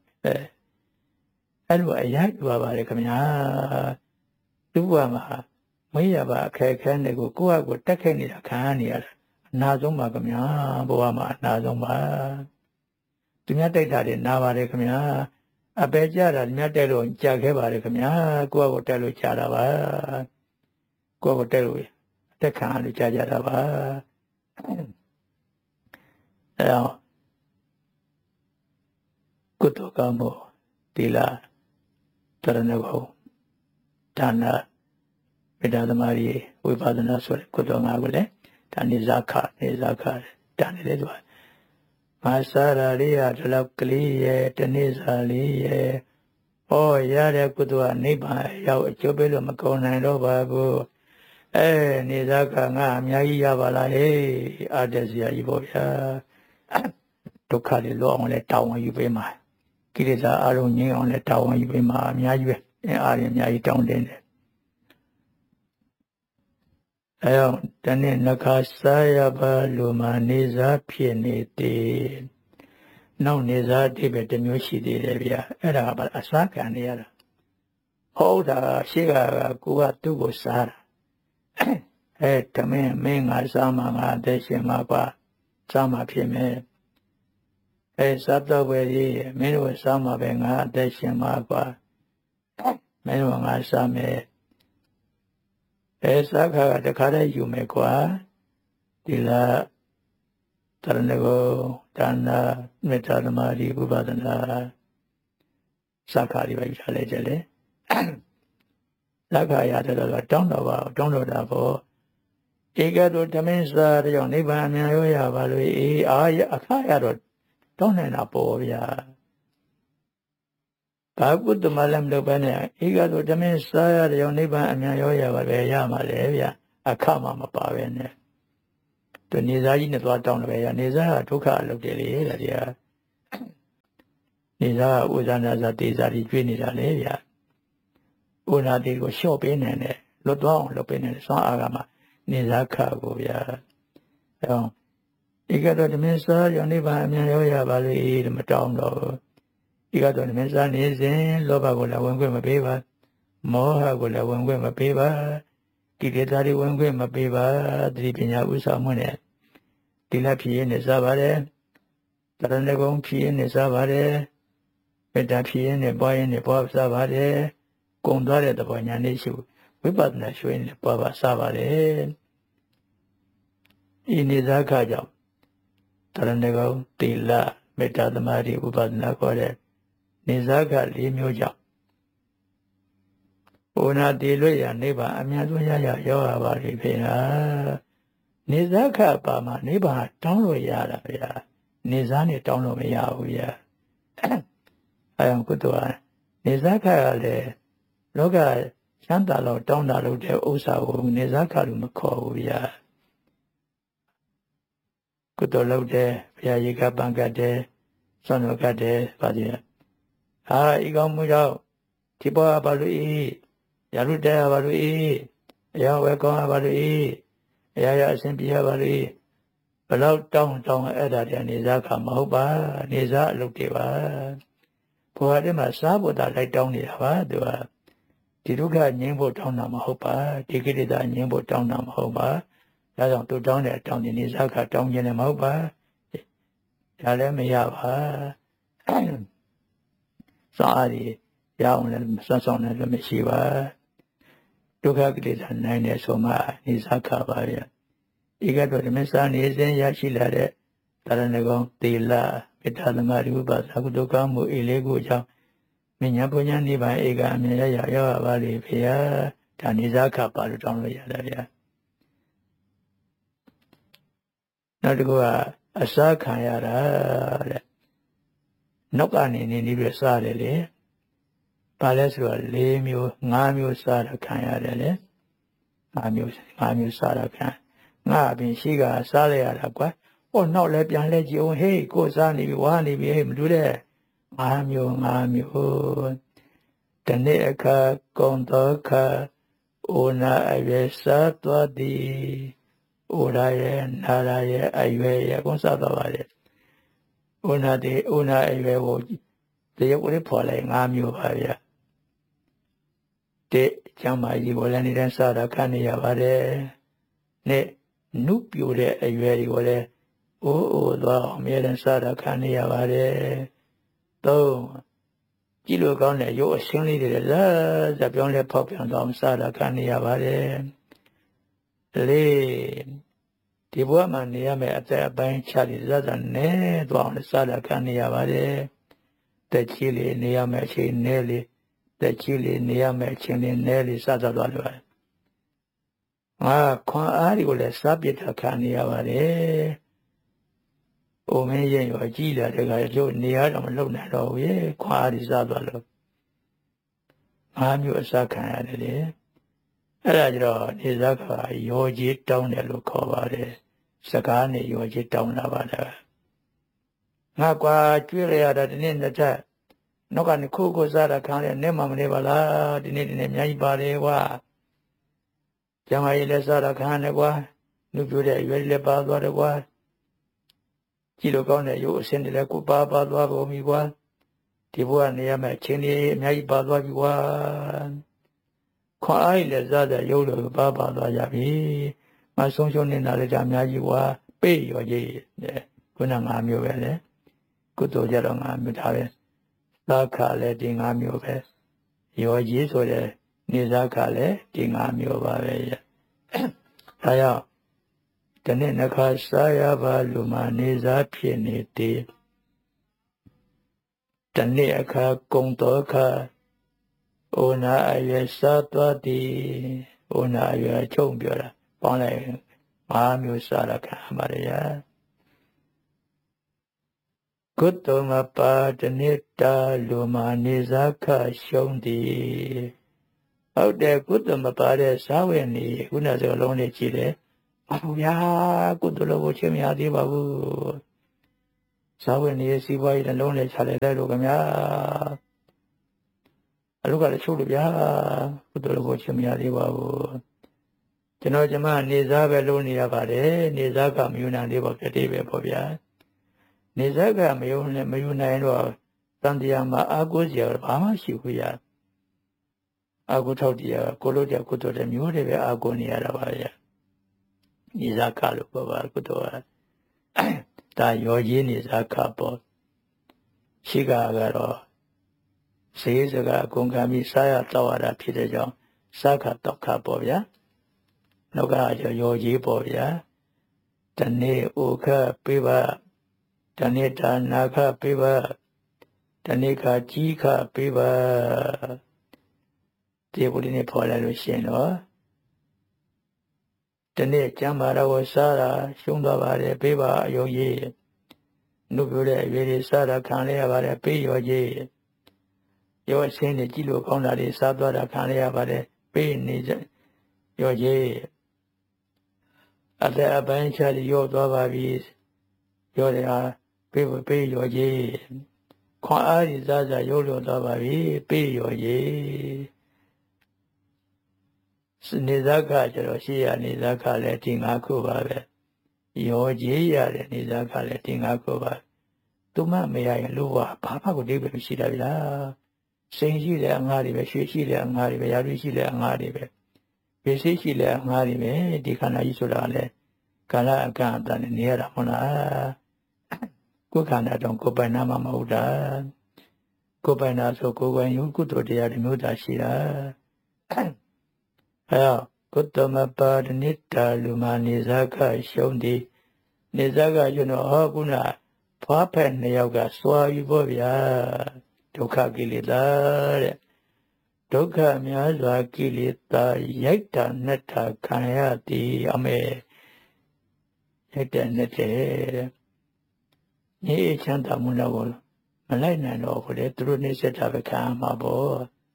အဲ့လိုအရာကြွားပါလေခင်ဗျာသူ့ဘဝမှာမရပါအခက်နဲ့ကိုယ့်ဟာကိုတက်ခဲ့နေတာခံရနေရတာအနာဆုံးပါခင်ဗျာဘဝမှာအနာဆုံးပါသူများတိုက်တာတွေနာပါတယ်ခင်ဗျာအပေကြတာသူများတိုက်လို့ကြာခဲ့ပါတယ်ခင်ဗျာကိုယ့်ဟာကိုတိုက်လို့ကြာတာပါကိုယ့်ဟာကိုတိုက်လို့အတက်ခံရလို့ကြာကြတာပါအဲ့တော့ကုသိုလ်ကောင်းမှုသီလတရဏဂုံဒါနမေတ္တာသမာဓိဝိပဿနာဆိုတဲ့ကုသိုလ်ငါးခုလည်းဒါနေဇာခဒါနေလေတော့မဆရာလေးရဒီလောက်ကလေးရဲ့တနေ့စာလေးရဲ့ဟောရတဲ့ကုသိုလ်ကနိဗ္ဗာန်ရောက်အကျိုးပေးလို့မကုန်နိုင်တော့ပါဘူးနေဇာခငါအများကြီးရပါလားဟေးအားတက်စရာကြီးပေါ့ဗျာဒုက္ခတွေလောအောင်လဲတောင်းဝင်ယူပေးမှာကိလေသာအလုံးငြိမ်းအောင်လဲတောင်းဝင်ယူပေးမှာအများကြီးပဲအားရအများကြီးတောင်းတင်တယ်အဲ့တော့တနေ့နှခါစားရပါလို့မှနေစားဖြစ်နေသေးနောက်နေစားအတိပဲတစ်မျိုးရှိသေးတယ်ဗျာအဲ့ဒါကအစားခံနေရတာဟုတ်တာရှိကကိုကသူ့ကိုစားတာတမင်းမင်းငါစားမှငါအသက်ရှင်မှာပါစားမှဖြစ်မယ်စားတော့ပဲကြီးမင်းတို့စားမှပဲငါအသက်ရှင်မှာပါမင်းတို့ငါစားမယ်စားခါကတခါတည်းယူမယ်ကွာဒီလားတရဏဂုံဒါနမေတ္တာသမာဓိဝိပဿနာစားခါတွေပဲယူထားလိုက်ကြလေစားခါရတယ်တော့တောင်းတော့တာပေါ့ဧကတောဓမင်းစားတဲ့ကြောင့်နိဗ္ဗာန်အမြန်ရောရပါလို့အခါရတော့တောင်းနေတာပေါ့ဗျာဘာကုတ္တမလည်းမလုပ်ဘဲနဲ့ဧကတောဓမင်းစားရတဲ့ကြောင့်နိဗ္ဗာန်အမြန်ရောရပါပဲရမှာလေဗျာအခါမှမပါပဲနဲ့သူနေစားကြီးနဲ့သွားတောင်းတယ်ဗျာနေစားကဒုက္ခအလုပ်တယ်လေတဲ့ဗျာနေစားကဥဇာနာစာတေစာကြီးကျွေးနေတာလေဗျာဥနာတိကိုလျှော့ပေးနေတယ်လွတ်သွားအောင်လုပ်ပေးနေတယ်စွမ်းအားကမှနေစားခကိုဗျာအဲတော့ဧကတောဓမင်းစားရောနိဗ္ဗာန်အမြန်ရောရပါလေတဲ့မတောင်းတော့ဧကတောဓမင်းစားနေစဉ်လောဘကိုလည်းဝင်ခွင့်မပေးပါမောဟကိုလည်းဝင်ခွင့်မပေးပါကိလေသာတွေဝင်ခွင့်မပေးပါသတိပညာဥစ္စာမှုနဲ့ဒီလက်ဖြစ်ရင်စားပါတယ်တရဏဂုံဖြစ်ရင်စားပါတယ်မေတ္တာဖြစ်ရင်ပွားရင်ပွားစားပါတယ်ကုံသွားတဲ့သဘောညာလေးရှိဝိပဿနာရှုရင်ပွားပါစားပါတယ်ဤနေသာခကြောင့်တရဏဂုံသီလမေတ္တာသမာဓိဝိပဿနာခေါ်တဲ့နေသာခ၄မျိုးကြောင့်ဘုနာတည်လွတ်ရနိဗ္ဗာန်အမြန်ဆုံးရောက်ရပါလိမ့်ဖေဟာနေသာခပါမှာနိဗ္ဗာန်တောင်းလို့ရတာဗျာနေသာနဲ့တောင်းလို့မရဘူးဗျာအဲအောင်ကုသိုလ်နေသာခကလည်းလောကချမ်းသာလို့တောင်းတာလို့တဲ့ဥစ္စာကိုနေသာခလို့မခေါ်ဘူးဗျာကုသိုလ်လုပ်တယ်ဘုရားရေကပံကတ်တယ်ဆွမ်းတော်ကတ်တယ်ဗာဒီဤကောင်းမှုကြောင့်ဒီပေါ်ပါလို့ရလူတဲပါလို့အရာဝဲကောင်းပါလို့အရာအစဉ်ပြပါလို့ဘလောက်တောင်းအဲ့ဒါတည်းနေစားခမဟုတ်ပါနေစားအလုပ်တွေပါဘုရားတည်းမှာစားဖို့တာလိုက်တောင်းနေတာပါသူကဒီဒုက္ခငြိမ်းဖို့တောင်းတာမဟုတ်ပါဒီကိလေသာငြိမ်းဖို့တောင်းတာမဟုတ်ပါဒါကြောင့်သူတောင်းတဲ့အတောင်းနေစားခတောင်းခြင်းလည်းမဟုတ်ပါဒါလည်းမရပါစားရရအောင်လည်းစွမ်းဆောင်လည်းမရှိပါဒုက္ခကိလေသာနိုင်တယ်ဆိုမှနေစားခပါဗျာဧကတောဓမ္မစာနေစဉ်ရရှိလာတဲ့တရဏဂုံသီလမေတ္တာသမာဓိဝိပဿနာကုသိုလ်ကောင်းမှုဤလေးခုကြောင့်မညာပညာနိဗ္ဗာန်ဧကအမြဲရောက်ပါလိမ့်ဖေဟာဒါနေစားခပါလို့တောင်းလို့ရတယ်ဗျာနောက်တစ်ခုကအစားခံရတာတဲ့နောက်ကနေနေပြီးစားတယ်လေဘာလဲဆိုတော့4မျိုး5မျိုးစားတာခံရတယ်လေ5မျိုးစားတာခံငါအပြင်ရှိကစားလိုက်ရတာကွာဟိုနောက်လဲပြန်လဲကြည့်အောင်ဟေးကိုစားနေပြီဝါနေပြီဟေးမတူတဲ့5မျိုးတနေ့အခါကုံတော်ခါအိုနာအရွယ်စားသွားသည်အိုရာရဲ့နာရာရဲ့အရွယ်ရဲ့ကုန်စားသွားပါလေအိုနာအရွယ်ကိုတရုပ်ကိုဖော်လိုက်5မျိုးပါဗျာတဲ့ကျမ်းမာကြီးကိုလည်းနေတဲ့စားတာခံနေရပါတယ်နဲ့နုပြိုတဲ့အရွယ်တွေကိုလည်းအိုးသွားအမြဲတမ်းစားတာခံနေရပါတယ်3ကြည့်လို့ကောင်းတဲ့ရုပ်အရှင်းလေးတွေလည်းဇပြောင်းလဲဖောက်ပြန်သွားအောင်စားတာခံနေရပါတယ်4ဒီဘဝမှာနေရမယ့်အသက်အပိုင်းခြားလေးဇာနဲ့သွားအောင်စားတာခံနေရပါတယ်တက်ကြီးလေးနေရမယ့်အချိန်နဲ့လေးတက်ကြီးလေးနေရမယ့်အချိန်လေးနဲ့လေးစားသွားလို့ရတယ်ငါခွန်အားတွေကိုလည်းစားပြစ်တာခံနေရပါတယ်။အိုမင်းရင်ရောကြည်လာတဲ့ကရုပ်နေရတော့မလုံနိုင်တော့ဘူးရေခွန်အားတွေစားသွားလို့5မျိုးအစားခံရတယ်လေ။အဲ့ဒါကြတော့နေစားကရောကြီးတောင်းတယ်လို့ခေါ်ပါတယ်။စကားနဲ့ရောကြီးတောင်းလာပါလား။ငါကွာကျွေးရရတာဒီနေ့တစ်ချက်နောက်ကနေခုစားတာခံရနေမှမနေပါလားဒီနေ့အများကြီးပါတယ်ကွာကျမကြီးလည်းစားတာခံရတယ်ကွာနှုတ်ပြတဲ့အရွယ်လည်းပါသွားတယ်ကွာကြည့်လို့ကောင်းတဲ့ရုပ်အစင်းတွေလည်းကိုပါသွားကုန်ပြီကွာဒီဘဝနေရမယ့်အချိန်လေးအများကြီးပါသွားပြီကွာခွန်အားလည်းစားတဲ့ရုပ်လိုပါသွားကြပြီမဆုံးရှုံးနေတာလည်းဒါအများကြီးကွာပေးရောကြီးခုန5မျိုးပဲလေကုသိုလ်ကြတော့5မျိုးဒါပဲသာခလည်းဒီ5မျိုးပဲရောကြီးဆိုတဲ့နေစားခလည်းဒီ5မျိုးပါပဲ။ဒါကြောင့်တနေ့နှခါစားရပါလူမှနေစားဖြစ်နေသည်။တနေ့အခါကုံတော်ခါအိုနာအရွယ်စားသွားသည်အိုနာအရွယ်ချုံပြောတာပေါင်းလိုက်5မျိုးစားရခံပါတယ်။ကုသိုလ်မပါတနေ့တာလူမှနေစားခရှုံးသည်ဟုတ်တယ်ကုသိုလ်မပါတဲ့စားဝင်နေခုနစကလုံးလေးကြည့်တယ်အဘုရားကုသိုလ်လို့ကိုချင်းမရသေးပါဘူးစားဝင်နေစီးပွားရေးလုံးလေးချလိုက်လို့ခင်ဗျာအလုကလည်းချုပ်လို့ဗျာကုသိုလ်လို့ကိုချင်းမရသေးပါဘူးကျွန်တော်ကျမနေစားပဲလုံးနေရပါတယ်နေစားကမယူနိုင်သေးပါပြတိပဲပေါ့ဗျာနေစားကမယူနိုင်တော့တန်တရားမှာအာကိုးစရာဘာမှရှိဘူးရအာကိုထောက်တရားကိုလို့တဲ့ကုသိုလ်တဲ့မျိုးတွေပဲအာကိုနေရတာပါဗျာနေစားကလို့ပြောပါကုသိုလ်ကဒါရောကြီးနေစားကပေါ့ရှိကတော့စေစကအကုန်ခံပြီးစားရတော့ရတာဖြစ်တဲ့ကြောင့်စားခတော့ခပေါ့ဗျာနောက်ကရောကြီးပေါ့ဗျာတနေ့ဥခပေးပါတနေ့ဒါနာခပေးပါတနေ့ခကြီးခပေးပါဒီပုရိနေဖော်လိုက်လို့ရှင်တော့တနေ့ကျမ်းမာတော့စားတာရှုံးသွားပါတယ်ပေးပါအယုံကြီးနှုတ်ပြတဲ့အရွယ်တွေစားတာခံရပါတယ်ပေးရောကြီးရောအချင်းတွေကြည့်လို့ကောင်းတာတွေစားသွားတာခံရပါတယ်ပေးနေရောကြီးအသက်အပိုင်းခြားရောသွားပါပြီရောတယ်ဟာပေးရောကြီးခွန်အားကြီးစားရုပ်လို့သွားပါပြီပေးရောကြီးနေစားခကျတော့ရှိရနေစားခလည်းဒီ5ခုပါပဲရောကြီးရတယ်နေစားခလည်းဒီ5ခုပါသူမမရရင်လူကဘာမှကိုအိဗယ်မရှိတာဗျာစိန်ရှိတဲ့အငှားတွေပဲရွှေရှိတဲ့အငှားတွေပဲရာထူးရှိတဲ့အငှားတွေပဲပစ္စည်းရှိတဲ့အငှားတွေပဲဒီခန္ဓာကြီးဆိုတာလည်းကာလအကန့်အသတ်နဲ့နေရတာမဟုတ်လားကိုယ်ခန္ဓာတော့ကိုယ်ပိုင်နာမှမဟုတ်တာကိုယ်ပိုင်နာဆိုကိုယ်ပိုင်ယုံကုသိုလ်တရားတွေမျိုးသာရှိတာကုတ္တမပါဒနိတာလူမနေစားခရှုံးသည်နေစားခကျွန်တော်ဟောခုနဖွားဖက်2ယောက်ကစွာယူဖို့ဗျာဒုက္ခကိလေသာတဲ့ဒုက္ခများစွာကိလေသာရိုက်တာနှက်တာခံရသည်အမေရိုက်တဲ့နှက်တဲ့ညီချမ်းသာမှုတော့မလိုက်နိုင်တော့ဘူးလေသူတို့နေစက်တာပဲခံမှာပေါ့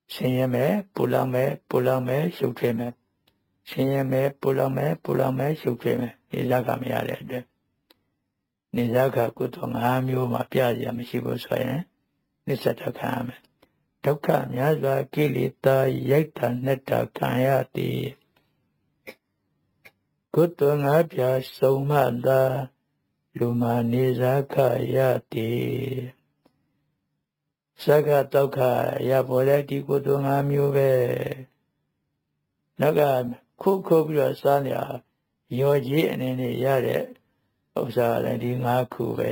ဆင်းရဲမယ်ပူလောင်မယ်ရှုပ်ထွေးမယ်ဆင်းရဲမယ်ပူလောင်မယ်ရှုပ်ထွေးမယ်နေဇာကမရတဲ့အတွက်နေဇာကကုသိုလ်5မျိုးမှာပြရမရှိဘူးဆိုရင်နိစ္စတခံရမယ်ဒုက္ခများစွာကိလေသာရိုက်တာနှက်တာခံရသည်ကုသိုလ်5ပြားစုံမှသာလူမာနေဇာကရသည်စကဒုက္ခရပေါ်တဲ့ဒီကုသိုလ်5မျိုးပဲနောက်ကခုပြီးတော့စားနေရောကြီးအနေနဲ့ရတဲ့ဥစ္စာလည်းဒီ5ခုပဲ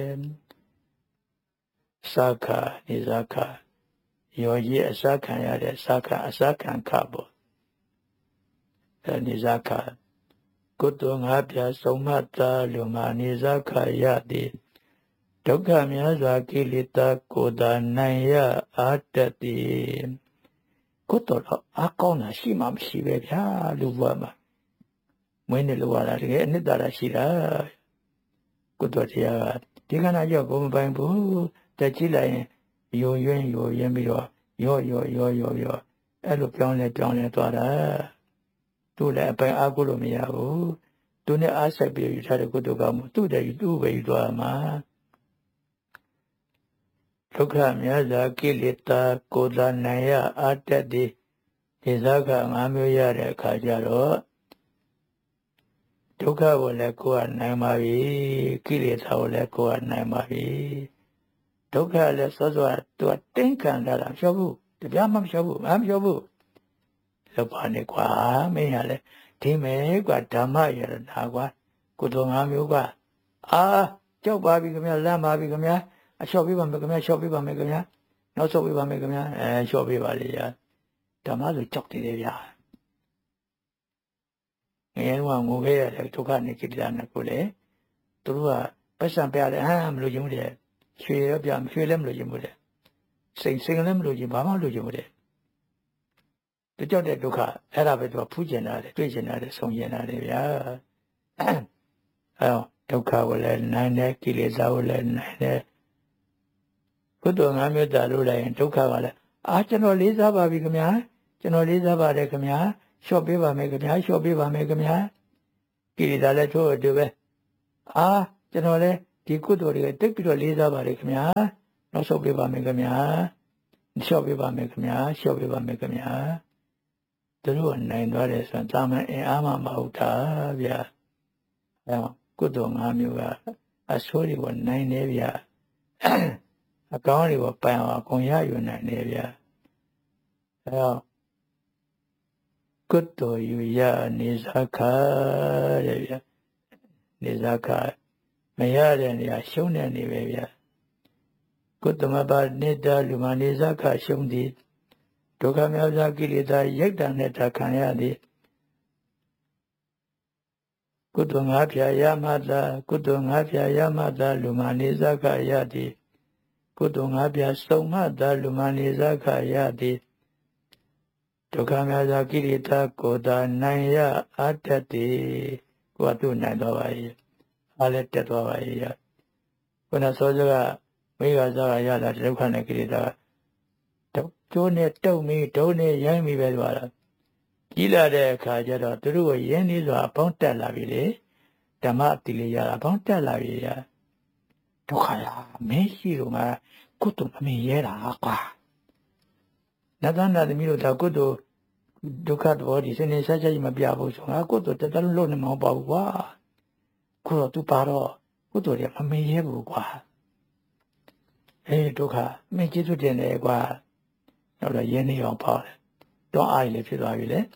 စခနေဇာခရောကြီးအစခံရတဲ့စခအစခံခပေါ့နေဇာခကုသိုလ်5ပြားစုံမှသာလူမာနေဇာခရသည်ဒုက္ခများစွာကိလေသာကိုယ်သာနိုင်ရအားတတ်သည်ကုသိုလ်တော့အကောင်းတာရှိမှမရှိပဲဗျာလူဘဝမှာမွေးနေလို့ရတာတကယ်အနှစ်သာရရှိတာကုသိုလ်တရားကဒီခန္ဓာကြောင့်ကိုမပိုင်ဘူးတက်ကြည့်လိုက်ရင်ယိုယွင်းပြီးတော့ရောအဲ့လိုပြောင်းလဲသွားတာသူ့လည်းအပိုင်အားကိုလို့မရဘူးသူနဲ့အားဆက်ပြီးယူထားတဲ့ကုသိုလ်ကမှသူ့တည်းသူ့ပဲယူသွားမှာဒုက္ခများစွာကိလေသာကိုယ်သာနိုင်ရအားတတ်သည်ဒီဇာက5မျိုးရတဲ့အခါကျတော့ဒုက္ခကိုလည်းကိုယ်ကနိုင်ပါပြီကိလေသာကိုလည်းကိုယ်ကနိုင်ပါပြီဒုက္ခလည်းစောစောသူကတင်းခံတာမလျှော့ဘူးတပြားမှမလျှော့ဘူးလောက်ပါနဲ့ကွာမင်းရလဲဒီမဲ့ကွာဓမ္မရတနာကွာကုသိုလ်5မျိုးကွာကြောက်ပါပြီခင်ဗျာလမ်းပါပြီခင်ဗျာအလျှော့ပေးပါမယ်ခင်ဗျာလျှော့ပေးပါမယ်ခင်ဗျာနောက်ဆုတ်ပေးပါမယ်ခင်ဗျာလျှော့ပေးပါလေဗျာဓမ္မဆိုကြောက်တယ်ဗျာငယ်ကငိုခဲ့ရတဲ့ဒုက္ခနဲ့ကိလေသာနဲ့ကိုလေသူတို့ကပတ်စံပြတယ်မလို့ခြင်းဘူးတဲ့ရွှေရပြရွှေလည်းမလို့ခြင်းဘူးတဲ့စိတ်လည်းမလို့ခြင်းဘာမှမလို့ခြင်းဘူးတဲ့သူကြောက်တဲ့ဒုက္ခအဲ့ဒါပဲသူကဖူးကျင်တာတယ်တွေ့ကျင်တာတယ်ဆုံးကျင်တာတယ်ဗျာဒုက္ခကိုလည်းနိုင်တယ်ကိလေသာကိုလည်းနိုင်တယ်ကုသိုလ်5မျိုးတာလို့လိုက်ရင်ဒုက္ခကလည်းကျွန်တော်လေးစားပါပြီခင်ဗျာကျွန်တော်လေးစားပါတယ်ခင်ဗျာလျှော့ပေးပါမယ်ခင်ဗျာလျှော့ပေးပါမယ်ခင်ဗျာကိလေသာလည်းထို့အတူပဲကျွန်တော်လည်းဒီကုသိုလ်တွေတိတ်ပြီးတော့လေးစားပါတယ်ခင်ဗျာနောက်ဆုတ်ပေးပါမယ်ခင်ဗျာလျှော့ပေးပါမယ်ခင်ဗျာလျှော့ပေးပါမယ်ခင်ဗျာသူတို့ကနိုင်သွားတယ်ဆိုရင်တာမန်အင်အားမှမဟုတ်တာဗျာကုသိုလ်5မျိုးကအဆိုးတွေကိုနိုင်နေဗျာအကောင်းတွေကိုပိုင်အောင်အကုန်ရယူနိုင်နေဗျာကုသိုလ်ယူရနေဇာခတဲ့ဗျာနေဇာခမရတဲ့နေရာရှုံးတဲ့နေပဲဗျာကုသမဘာနေတာလူမနေဇာခရှုံးသည်ဒုက္ခများစွာကိလေသာရိုက်တာနဲ့တာခံရသည်ကုသိုလ်5ပြားရမှသာကုသိုလ်5ပြားရမှသာလူမနေဇာခရသည်ကုသိုလ်5ပြားစုံမှသာလူမနေဇာခရသည်ဒုက္ခများစွာကိလေသာကိုယ်သာနိုင်ရအားတတ်သည်ကိုယ်ကသူ့နိုင်တော့ပါရဲ့အားလည်းတက်သွားပါရဲ့ခုနစောစောကမိဂဇာကရတာဒုက္ခနဲ့ကိလေသာကျိုးနဲ့တုံမိဒုံနဲ့ရိုင်းမိပဲသွားတာကြီးလာတဲ့အခါကျတော့သူတို့ကိုရင်းနှီးစွာပေါင်းတက်လာပြီလေဓမ္မအတိလေးရတာပေါင်းတက်လာပြီရဒုက္ခရမင်းရှိတော့ငါကုသိုလ်အမင်းရဲတာကွာနတ်သားနတ်သမီးတို့ဒါကုသိုလ်ဒုက္ခတော်ဒီစနေဆက်ချက်ကြီးမပြဘူးဆိုငါကုသိုလ်တက်တက်လို့နေမဟုတ်ပါဘူးကွာခုတော့သူပါတော့ကုသိုလ်တွေမမင်းရဲဘူးကွာဒုက္ခမင်းကျေးဇူးတင်တယ်ကွာနောက်တော့ရင်းနှီးအောင်ပေါ့တော့အားလည်းဖြစ်သွားပြီလေ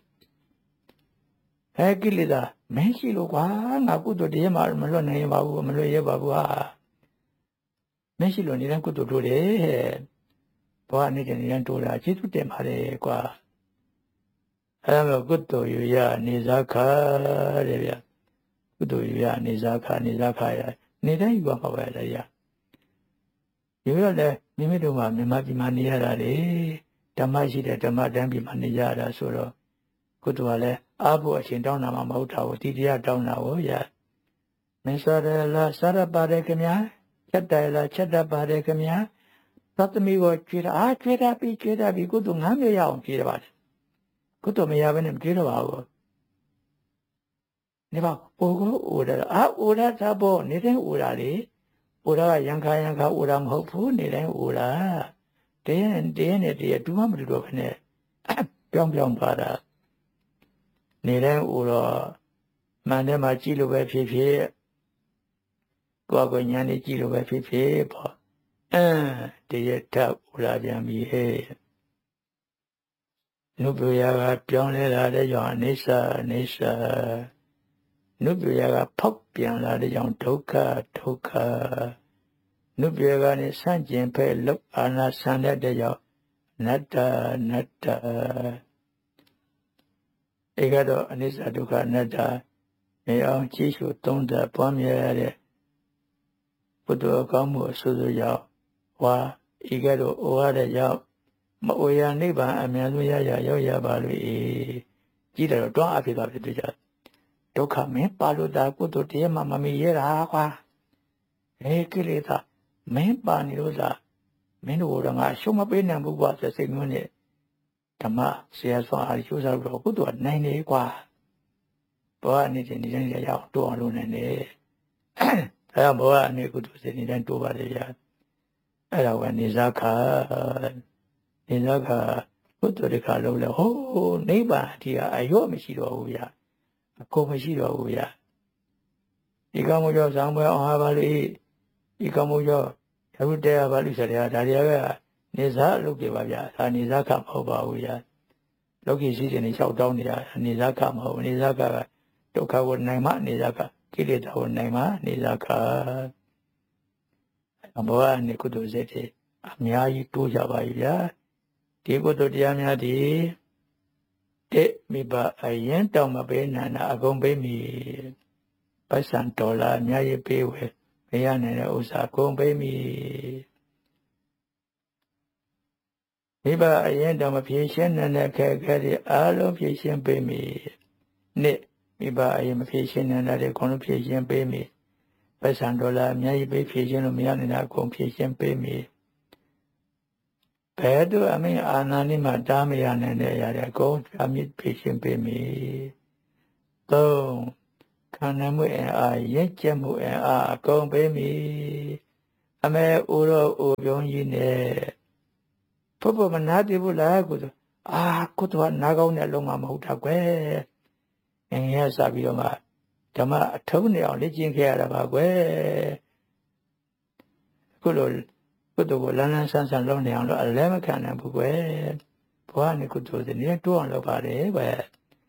ကိလေသာမင်းရှိလို့ကွာငါကုသိုလ်တရားမှမလွတ်နိုင်ပါဘူးမလွတ်ရပါဘူးမင်းရှိလို့နေတိုင်းကုသိုလ်တို့တယ်ဘောအနေနဲ့နေတိုင်းတို့တာကျေးဇူးတင်ပါတယ်ကွာအဲ့ဒါကုသိုလ်ယူရနေဇာခတဲ့ဗျကုသိုလ်ယူရနေဇာခရနေတိုင်းယူပါပါလေရယူရတဲ့မိမိတို့မှာမြန်မာပြည်မှာနေရတာလေဓမ္မရှိတဲ့ဓမ္မတန်းပြည်မှာနေရတာဆိုတော့ကုသိုလ်ကလည်းအားဖို့အရှင်တောင်းတာမှမဟုတ်တာကိုဒီတရားတောင်းတာကိုရမင်းစားရလားစားရပါတယ်ခင်ဗျာချက်တယ်လားချက်တတ်ပါတယ်ခင်ဗျာသတ္တမီကိုကျွေးတာကျွေးတာပြီးကုသိုလ်9မျိုးရအောင်ကျွေးတယ်ပါကုသိုလ်မရဘဲနဲ့မကျွေးတော့ပါဘူးနေပါအိုကိုအိုတာအိုတာသဘောနေတဲ့အိုတာလေအိုတာကရံခါအိုတာမဟုတ်ဘူးနေတိုင်းအိုတာတင်းနဲ့တူမှမတူတော့ဘဲနဲ့ပြောင်းသွားတာနေတိုင်းအိုတော့မှန်တယ်မှာကြည့်လို့ပဲဖြစ်ကိုယ့်ကိုညာနေကြည့်လို့ပဲဖြစ်ပေါ့တရထအိုလာပြန်ပြီဟဲ့နုပယကပြောင်းလဲလာတဲ့ကြောင့်အနိစ္စနုပယကဖောက်ပြန်လာတဲ့ကြောင့်ဒုက္ခနုပယကနေဆန့်ကျင်ဖက်လောက်အာနာဆန်တဲ့ကြောင့်နတ္တဧကတော့အနိစ္စဒုက္ခအနတ္တနေအောင်ကြည့်ရှုသုံးသပ်ပွားများရတဲ့ဘုဒ္ဓကောင်းမှုအဆိုးဆိုကြောင့်ဝါဧကတော့ဩရတဲ့ကြောင့်မအိုရနိဗ္ဗာန်အမြန်ဆုံးရောက်ရပါလို့ကြည့်တယ်တော့တွန်းအပ်ဖြစ်သွားဖြစ်ကြဒုက္ခမင်းပါလို့တာကုသိုလ်တရားမှမမီရတာကွာကိလေသာမင်းပါနေလို့သာမင်းတို့တော့ငါရှုံးမပေးနိုင်ဘူးကွာဆိုစိတ်မျိုးနဲ့ဓမ္မဆရာဆွမ်းအားကျိုးစားလို့ကုသိုလ်ကနိုင်နေကွာဘောအနေနဲ့နေတိုင်းရအောင်တိုးအောင်လုပ်နေတယ်အဲဒါဘောအနေကုသိုလ်စိတ်နေတိုင်းတိုးပါလေဗျာအဲ့ဒါကနေစားခါဘုဒ္ဓတခါလုံးလဲဟိုးနိဗ္ဗာန်အထိကအရော့မရှိတော့ဘူးဗျာအကုန်မရှိတော့ဘူးဗျာဒီကမို့ကြောင့်ဇံပွဲအောင်ပါလိဒီကမို့ကြောင့်ရုပ်တရားပါလိဆိုတဲ့ဒါတွေကနေစားလုပ်ကြပါဗျာဒါနေစားခမဟုတ်ပါဘူးဗျာလောကီရှိတဲ့နေလျှောက်တောင်းနေတာနေစားခမဟုတ်နေစားခကဒုက္ခကိုနိုင်မှနေစားခကိလေသာကိုနိုင်မှနေစားခဘောအနေကုသိုလ်စိတ်တွေအများကြီးတိုးကြပါပြီဗျာဒီကုသိုလ်တရားများဒီမိဘအရင်တောင်းမပေးနိုင်တာအကုန်ပေးမိပိုက်ဆံဒေါ်လာအများကြီးပေးဝယ်မရနိုင်တဲ့ဥစ္စာအကုန်ပေးမိမိဘအရင်တောင်းမဖြေရှင်းနိုင်တဲ့ခဲတွေအားလုံးဖြေရှင်းပေးမိနှစ်မိဘအရင်မဖြေရှင်းနိုင်တဲ့ခုလုံးဖြေရှင်းပေးမိပိုက်ဆံဒေါ်လာအများကြီးပေးဖြေရှင်းလို့မရနိုင်တာအကုန်ဖြေရှင်းပေးမိဘယ်သူအမင်းအာနာနိမှာတားမရနိုင်တဲ့အရာတွေအကုန်အမြင့်ဖြေရှင်းပေးမိသုံးခန္ဓာမှုအားရက်ကျက်မှုအားအကုန်ပေးမိအမေဦးတော်ဦးပြုံးကြီးနဲ့ဘုဘမနာတိဘူးလားကုသိုလ်ကုသိုလ်ကနားကောင်းတဲ့လုံးမဟုတ်တာကွယ်ငယ်ငယ်စားပြီးတော့မှဓမ္မအထုံးနေအောင်လေ့ကျင့်ခဲ့ရတာပါကွယ်ခုလိုကုသိုလ်ကိုလန်းဆန်းလုပ်နေအောင်လို့အလဲမခံနိုင်ဘူးကွယ်ဘဝနဲ့ကုသိုလ်တွေနေတိုးအောင်လုပ်ပါတယ်ကွယ်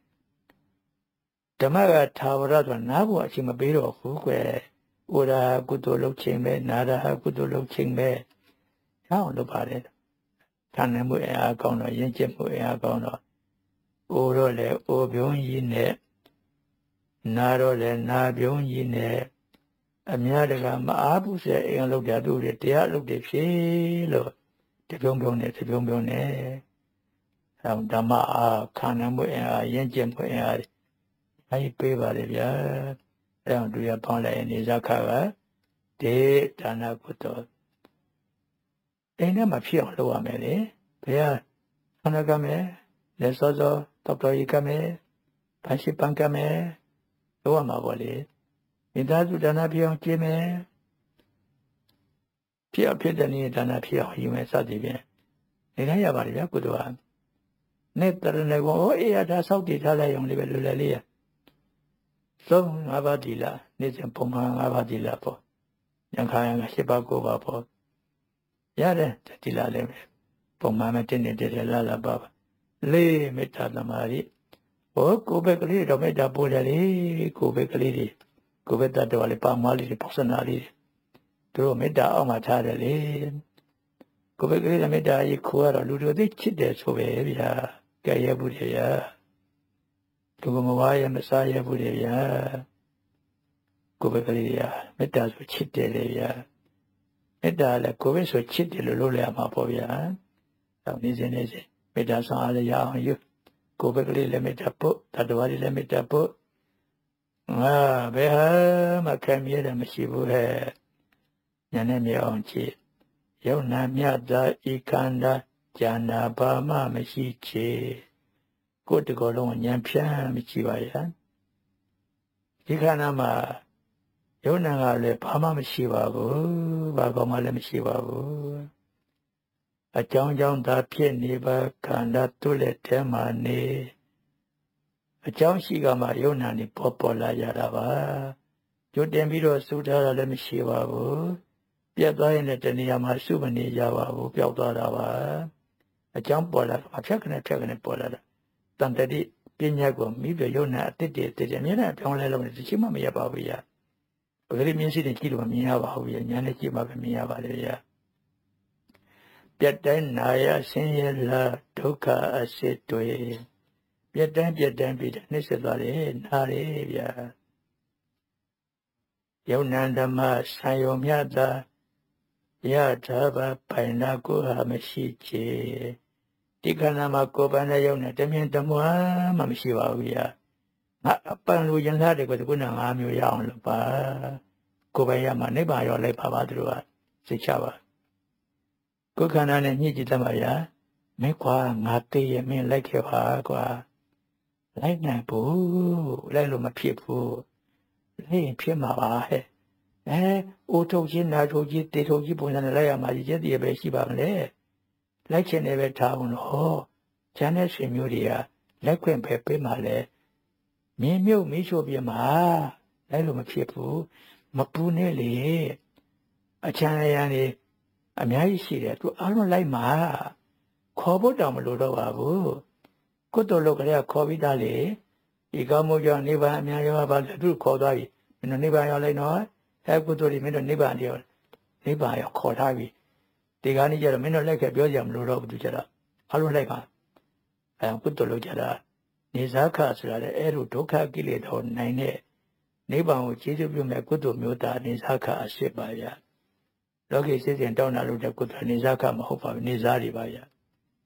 ဓမ္မကသာဝရဆိုနားဖို့အချိန်မပေးတော့ဘူးကွယ်ဥရာကုသိုလ်လုပ်ခြင်းပဲနာရာကုသိုလ်လုပ်ခြင်းပဲရအောင်လုပ်ပါတယ်ခံနိုင်မှုအားကောင်းတော့ယဉ်ကျေးမှုအားကောင်းတော့အိုတော့လေအိုပြုံးကြီးနဲ့နာတော့လေနာပြုံးကြီးနဲ့အများတကမအားဘူးစေအင်လုပ်ကြသူတွေတရားလုပ်တယ်ဖြေလို့တပြုံးနဲ့ဓမ္မအားခန္ဓာမှုအားယဉ်ကျေးမှုအားအဲဒီပေးပါလေဗျာအဲအောင်တွေ့ရပေါင်းလိုက်နေဇခကဒေဒါနကုသိုလ်အိမ်ထဲမှာဖြစ်အောင်လုပ်ရမယ်လေဘယ်ခန္ဓာကမယ်လက်စောစောတောက်တော်ကြီးကမယ်ဘာရှိပန်းကမယ်လုပ်ရမှာပေါ့လေမိသားစုဒါနဖြစ်အောင်ကျင့်မယ်ဖြစ်တဲ့နေ့ဒါနဖြစ်အောင်ယူမယ်စသည်ဖြင့်နေတိုင်းရပါလေဗျာကုသိုလ်ဟာနဲ့တရဏဂောအေးဒါဆောက်တည်ထားလိုက်အောင်လေပဲလွယ်လွယ်လေးရသုံး၅ပါးဒီလားနေ့စဉ်ပုံမှန်၅ပါးဒီလားပေါ့ညခါရ၈ပါး၉ပါးပေါ့ရတယ်ဒီလားလည်းပုံမှန်မတင်နေတဲ့လာပါလေးမေတ္တာသမာဓိကိုယ်ပဲကလေးတော့မေတ္တာပို့တယ်လေကိုယ်ပဲကလေးတွေကိုယ်ပဲတတ်တော်လေပါမလေးပုစနာလေးတို့မေတ္တာအောင်မှထားတယ်လေကိုယ်ပဲကလေးမေတ္တာကြီးခိုးရတော့လူတို့သိချစ်တယ်ဆိုပဲဗျာကြရဘူးတယ်ဗျာသူကမဝါရမစားရဘူးတယ်ဗျာကိုယ်ပဲကလေးဗျာမေတ္တာဆိုချစ်တယ်လေဗျာမေတ္တာလည်းကိုယ်ပဲဆိုချစ်တယ်လို့လုပ်ရမှာပေါ့ဗျာတော့နေစဉ်မေတ္တာဆောင်အားလည်းရအောင်ယူကိုယ်ပဲကလေးလည်းမေတ္တာပို့တတ္တဝါတွေလည်းမေတ္တာပို့ဘယ်ဟာမှခံမြဲတယ်မရှိဘူးဟဲ့ညာနဲ့မြောင်ကြည့်ယောနာမြတ်သာဤခန္ဓာဉာဏဘာမှမရှိချေကိုယ်တကောလုံးဉာဏ်ဖြန်းမရှိပါရဒီခန္ဓာမှာယောနာကလည်းဘာမှမရှိပါဘူးဘာကောမှလည်းမရှိပါဘူးအကြောင်းကြောင့်သာဖြစ်နေပါခန္ဓာသူ့လက်ထဲမှာနေအကြောင်းရှိကမှယောနာနေပေါ်လာရတာပါကြိုတင်ပြီးတော့စူထားတာလည်းမရှိပါဘူးပြတ်သွားရင်လည်းတဏှာမှာစုမနေကြပါဘူးပျောက်သွားတာပါအကြောင်းပေါ်လာတာဖြတ်ခနဲ့ပေါ်လာတာတန်တတိပညာကိုမိပြယောနာအတိတ်တည်းအများနဲ့ပြောင်းလဲလို့တချိမှမရပါဘူးရပဂရိမျက်စိနဲ့ကြည့်လို့မမြင်ရပါဘူးရညာနဲ့ကြည့်မှပဲမြင်ရပါလေရပြတ်တိုင်းနာရဆင်းရဲလာဒုက္ခအစစ်တွေပြတ်တိုင်းပြီးတဲ့နှိစ္စသွားတယ်နားတယ်ဗျာယုံနံဓမ္မဆံယုံမြတ်သာယထာဘပိုင်နာကိုဟာမရှိချေဒီခန္ဓာမှာကိုယ်ပိုင်တဲ့ယုံနဲ့တမြင်တမွားမှမရှိပါဘူးဗျာငါအပန်လူရင်သားတွေကိုခုန၅မျိုးရအောင်လုပ်ပါကိုယ်ပိုင်ရမှာနိဗ္ဗာန်ရောက်လိုက်ပါသူတို့ကစိတ်ချပါကိုယ်ခန္ဓာနဲ့ညှိကြည့်တတ်ပါဗျာမင်းကွာငါသိရဲ့မင်းလိုက်ခဲ့ပါကွာလိုက်နိုင်ဘူးလိုက်လို့မဖြစ်ဘူးလိုက်ရင်ဖြစ်မှာပါဟဲ့အိုထုတ်ချင်းနာထုတ်ချင်းတေထုတ်ချင်းပုံစံနဲ့လိုက်ရမှာရည်ချက်တည်းပဲရှိပါမလဲလိုက်ချင်တယ်ပဲထားအောင်လို့ကျန်တဲ့ရှင်မျိုးတွေကလက်ခွင့်ပဲပေးမှလဲမြင်းမြုပ်မီးရှို့ပြမှာလိုက်လို့မဖြစ်ဘူးမပူနဲ့လေအချမ်းရံနေအများကြီးရှိတယ်သူအားလုံးလိုက်မှာခေါ်ဖို့တောင်မလိုတော့ပါဘူးကုသိုလ်လုပ်ကြရခေါ်ပြီးသားလေဒီကောင်းမှုကြောင့်နိဗ္ဗာန်အများရောက်ပါလေသူခေါ်သွားပြီမင်းတို့နိဗ္ဗာန်ရောက်လိုက်တော့ကုသိုလ်တွေမင်းတို့နိဗ္ဗာန်ရောက်ခေါ်ထားပြီဒီကနေ့ကျတော့မင်းတို့လိုက်ခဲ့ပြောကြမလို့တော့ဘူးသူကျတော့အားလုံးလိုက်ပါကုသိုလ်လုပ်ကြတာနေဇာခဆိုတာလေအဲ့လိုဒုက္ခကိလေသာနိုင်တဲ့နိဗ္ဗာန်ကိုကျေးဇူးပြုမဲ့ကုသိုလ်မျိုးသားနေဇာခအစစ်ပါဗျာလောကီစိတ်စဉ်တောင်းတာလို့တဲ့ကုသိုလ်နေဇာခမဟုတ်ပါဘူးနေဇာတွေပါဗျာ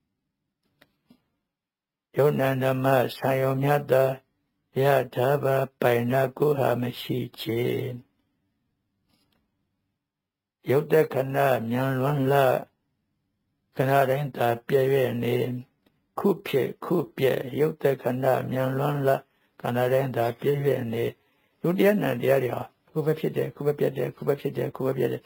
ယောနန္ဒမဆံယုံမြတ်သာယထာဘပိုင်နာကိုဟာမရှိချေယုတ်တခဏမြန်လွန်လာခဏတိုင်းသာပြည့်ရဲ့နေခုဖြစ်ခုပြည့်ယုတ်တခဏမြန်လွန်လာခဏတိုင်းသာပြည့်ရဲ့နေလူတရားနဲ့တရားတွေဟာခုပဲဖြစ်တယ်ခုပဲပြတ်တယ်ခုပဲဖြစ်တယ်ခုပဲပြတ်တယ်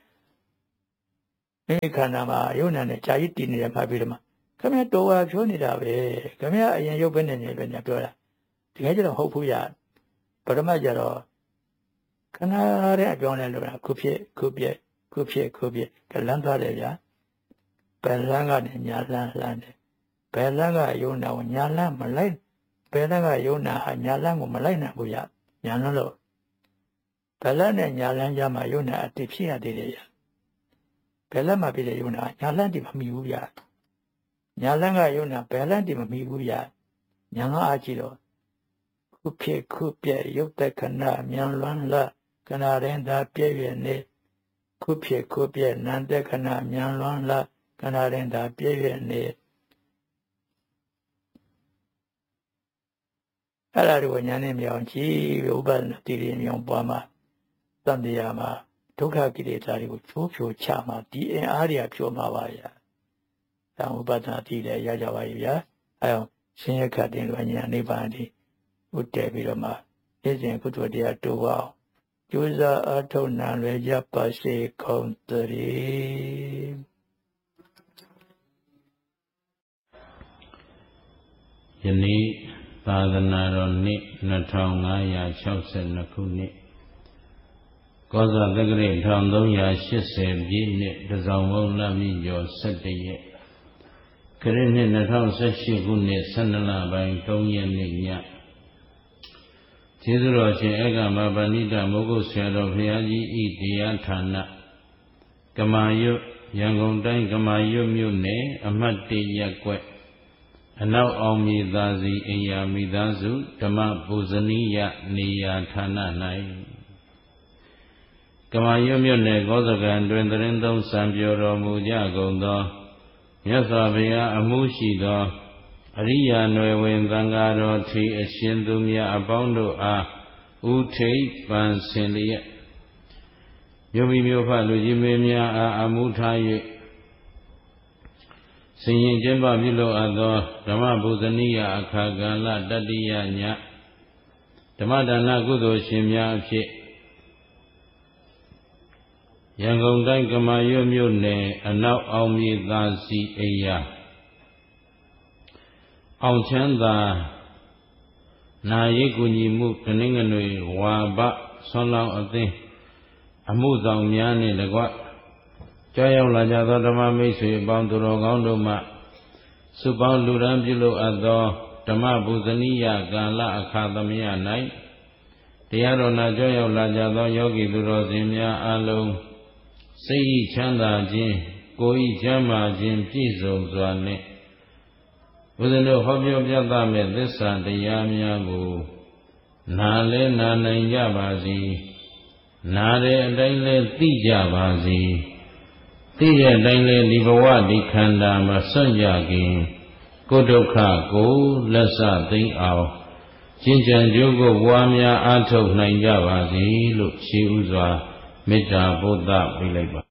မိမိခန္ဓာမှာယုံနာနဲ့ကြာကြီးတည်နေတယ်မှပြီးတော့မှခင်ဗျတော်ဝါပြောနေတာပဲခင်ဗျအရင်ရုပ်ပဲနေပဲညာပြောတာဒီကဲကျတော့ဟုတ်ဘူးရပရမတ်ကျတော့ခဏတဲ့အပြောင်းလဲလို့လားခုဖြစ်ခုပြည့်ခုဖြစ်ခုပြည့်ကလန်းသွားတယ်ဗျာဘယ်လန်းကနေညာလန်းတယ်ဘယ်လန်းကယုံနာကိုညာလန်းမလိုက်ဘယ်လန်းကယုံနာဟာညာလန်းကိုမလိုက်နိုင်ဘူးရညာလန်းလို့ဘယ်လန်းနဲ့ညာလန်းကြမှာယုံနာအတိဖြစ်ရသေးတယ်ရဘယ်လန်းမှာဖြစ်တဲ့ယုံနာညာလန်းတိမမီဘူးရညာလန်းကယုံနာဘယ်လန်းတိမမီဘူးရညာကအားကြည့်တော့ခုဖြစ်ခုပြည့်ယုတ်တခဏမြန်လွန်းလာခဏရင်သာပြည့်ရဲ့နေခုဖြစ်ခုပြည့်နန္တခဏမြန်လွန်းလာခဏရင်သာပြည့်ရဲ့နေအဲ့ဒါကိုညာနဲ့မြောင်ကြည့်ဥပဒနာတည်ရမြောင်ပွားမှာတန်တရားမှာဒုက္ခကိလေသာတွေကိုချိုးဖြိုချမှာဒီအင်အားတွေကဖြိုမှာပါဗျာ။ဒါဥပဒနာတည်တယ်ရကြပါရဲ့ဗျာ။အဲအောင်ရှင်ရခတ်တင်လွန်ညာနိဗ္ဗာန်ဒီဥတည်ပြီးတော့မှနေ့စဉ်ကုသိုလ်တရားတိုးအောင်ကျိုးစားအထောက်နာလွယ်ကြပါစေကုန်သတည်းယနေ့သာသနာတော်နှစ်2562ခုနှစ်ကောဇာတက္ကရာ1380ပြည့်နှစ်တစောင်းဘုံလမြင့်ကျော်17ရက်ခရစ်နှစ်2018ခုနှစ်12လပိုင်း3ရက်နေ့ညကျေးဇူးတော်ရှင်ဧကမဗန္ဓိတမိုးကုတ်ဆရာတော်ဘုရားကြီးဤတရားဌာနကမာရွတ်ရန်ကုန်တိုင်းကမာရွတ်မြို့နယ်အမှတ်1ရပ်ကွက်အနောက်အောင်မြေသာစီအိယာမိသားစုဓမ္မပူဇနီယနေရာဌာန၌ကမာရွတ်မြို့နယ်ကောဇကံတွင်သရင်သုံးစံပြောတော်မူကြကုန်သောမြတ်စွာဘုရားအမှုရှိသောအရိယာနွယ်ဝင်သံဃာတော်ထေအရှင်သူများအပေါင်းတို့အားဥထိပ်ပန်ဆင်လျက်မြို့မိမြို့ဖလူကြီးမင်းများအားအမှုထား၍ဆင်ရင်ကျင်းပပြုလုပ်အပ်သောဓမ္မဗုဇနိယအခါကာလတတိယညဓမ္မဒါနကုသိုလ်ရှင်များအဖြစ်ရန်ကုန်တိုင်းကမာရွတ်မြို့နယ်အနောက်အောင်မြေသာစီအိယာအောင်ချမ်းသာနာရိပ်ကူညီမှုတနင်္ဂနွေဝါဘဆွမ်းလောင်းအသင်းအမှုဆောင်များနှင့်တကွကြောက်ရောက်လာကြသောဓမ္မမိတ်ဆွေအပေါင်းသူတော်ကောင်းတို့မှစုပေါင်းလူရန်ပြုလုပ်အပ်သောဓမ္မဗုဇနိယကာလအခါသမယ၌တရားတော်နာကြောက်ရောက်လာကြသောယောဂီသူတော်စင်များအားလုံးစိတ်ဤချမ်းသာခြင်းကိုယ်ဤချမ်းသာခြင်းပြည့်စုံစွာနှင့်ဘုရားတို့ဟောပြောပြသမဲ့သစ္စာတရားများကိုနာလဲနာနိုင်ကြပါစေနာတဲ့အတိုင်းလဲသိကြပါစေသိတဲ့အတိုင်းလဲဒီဘဝဒီခန္ဓာမှာစွန့်ကြခင်ကိုယ်ဒုက္ခကိုလက်စသိမ်းအောင်ကျင့်ကြံကြိုးကိုပွားများအားထုတ်နိုင်ကြပါစေလို့ရှေးဥစွာမေတ္တာပို့သပေးလိုက်ပါ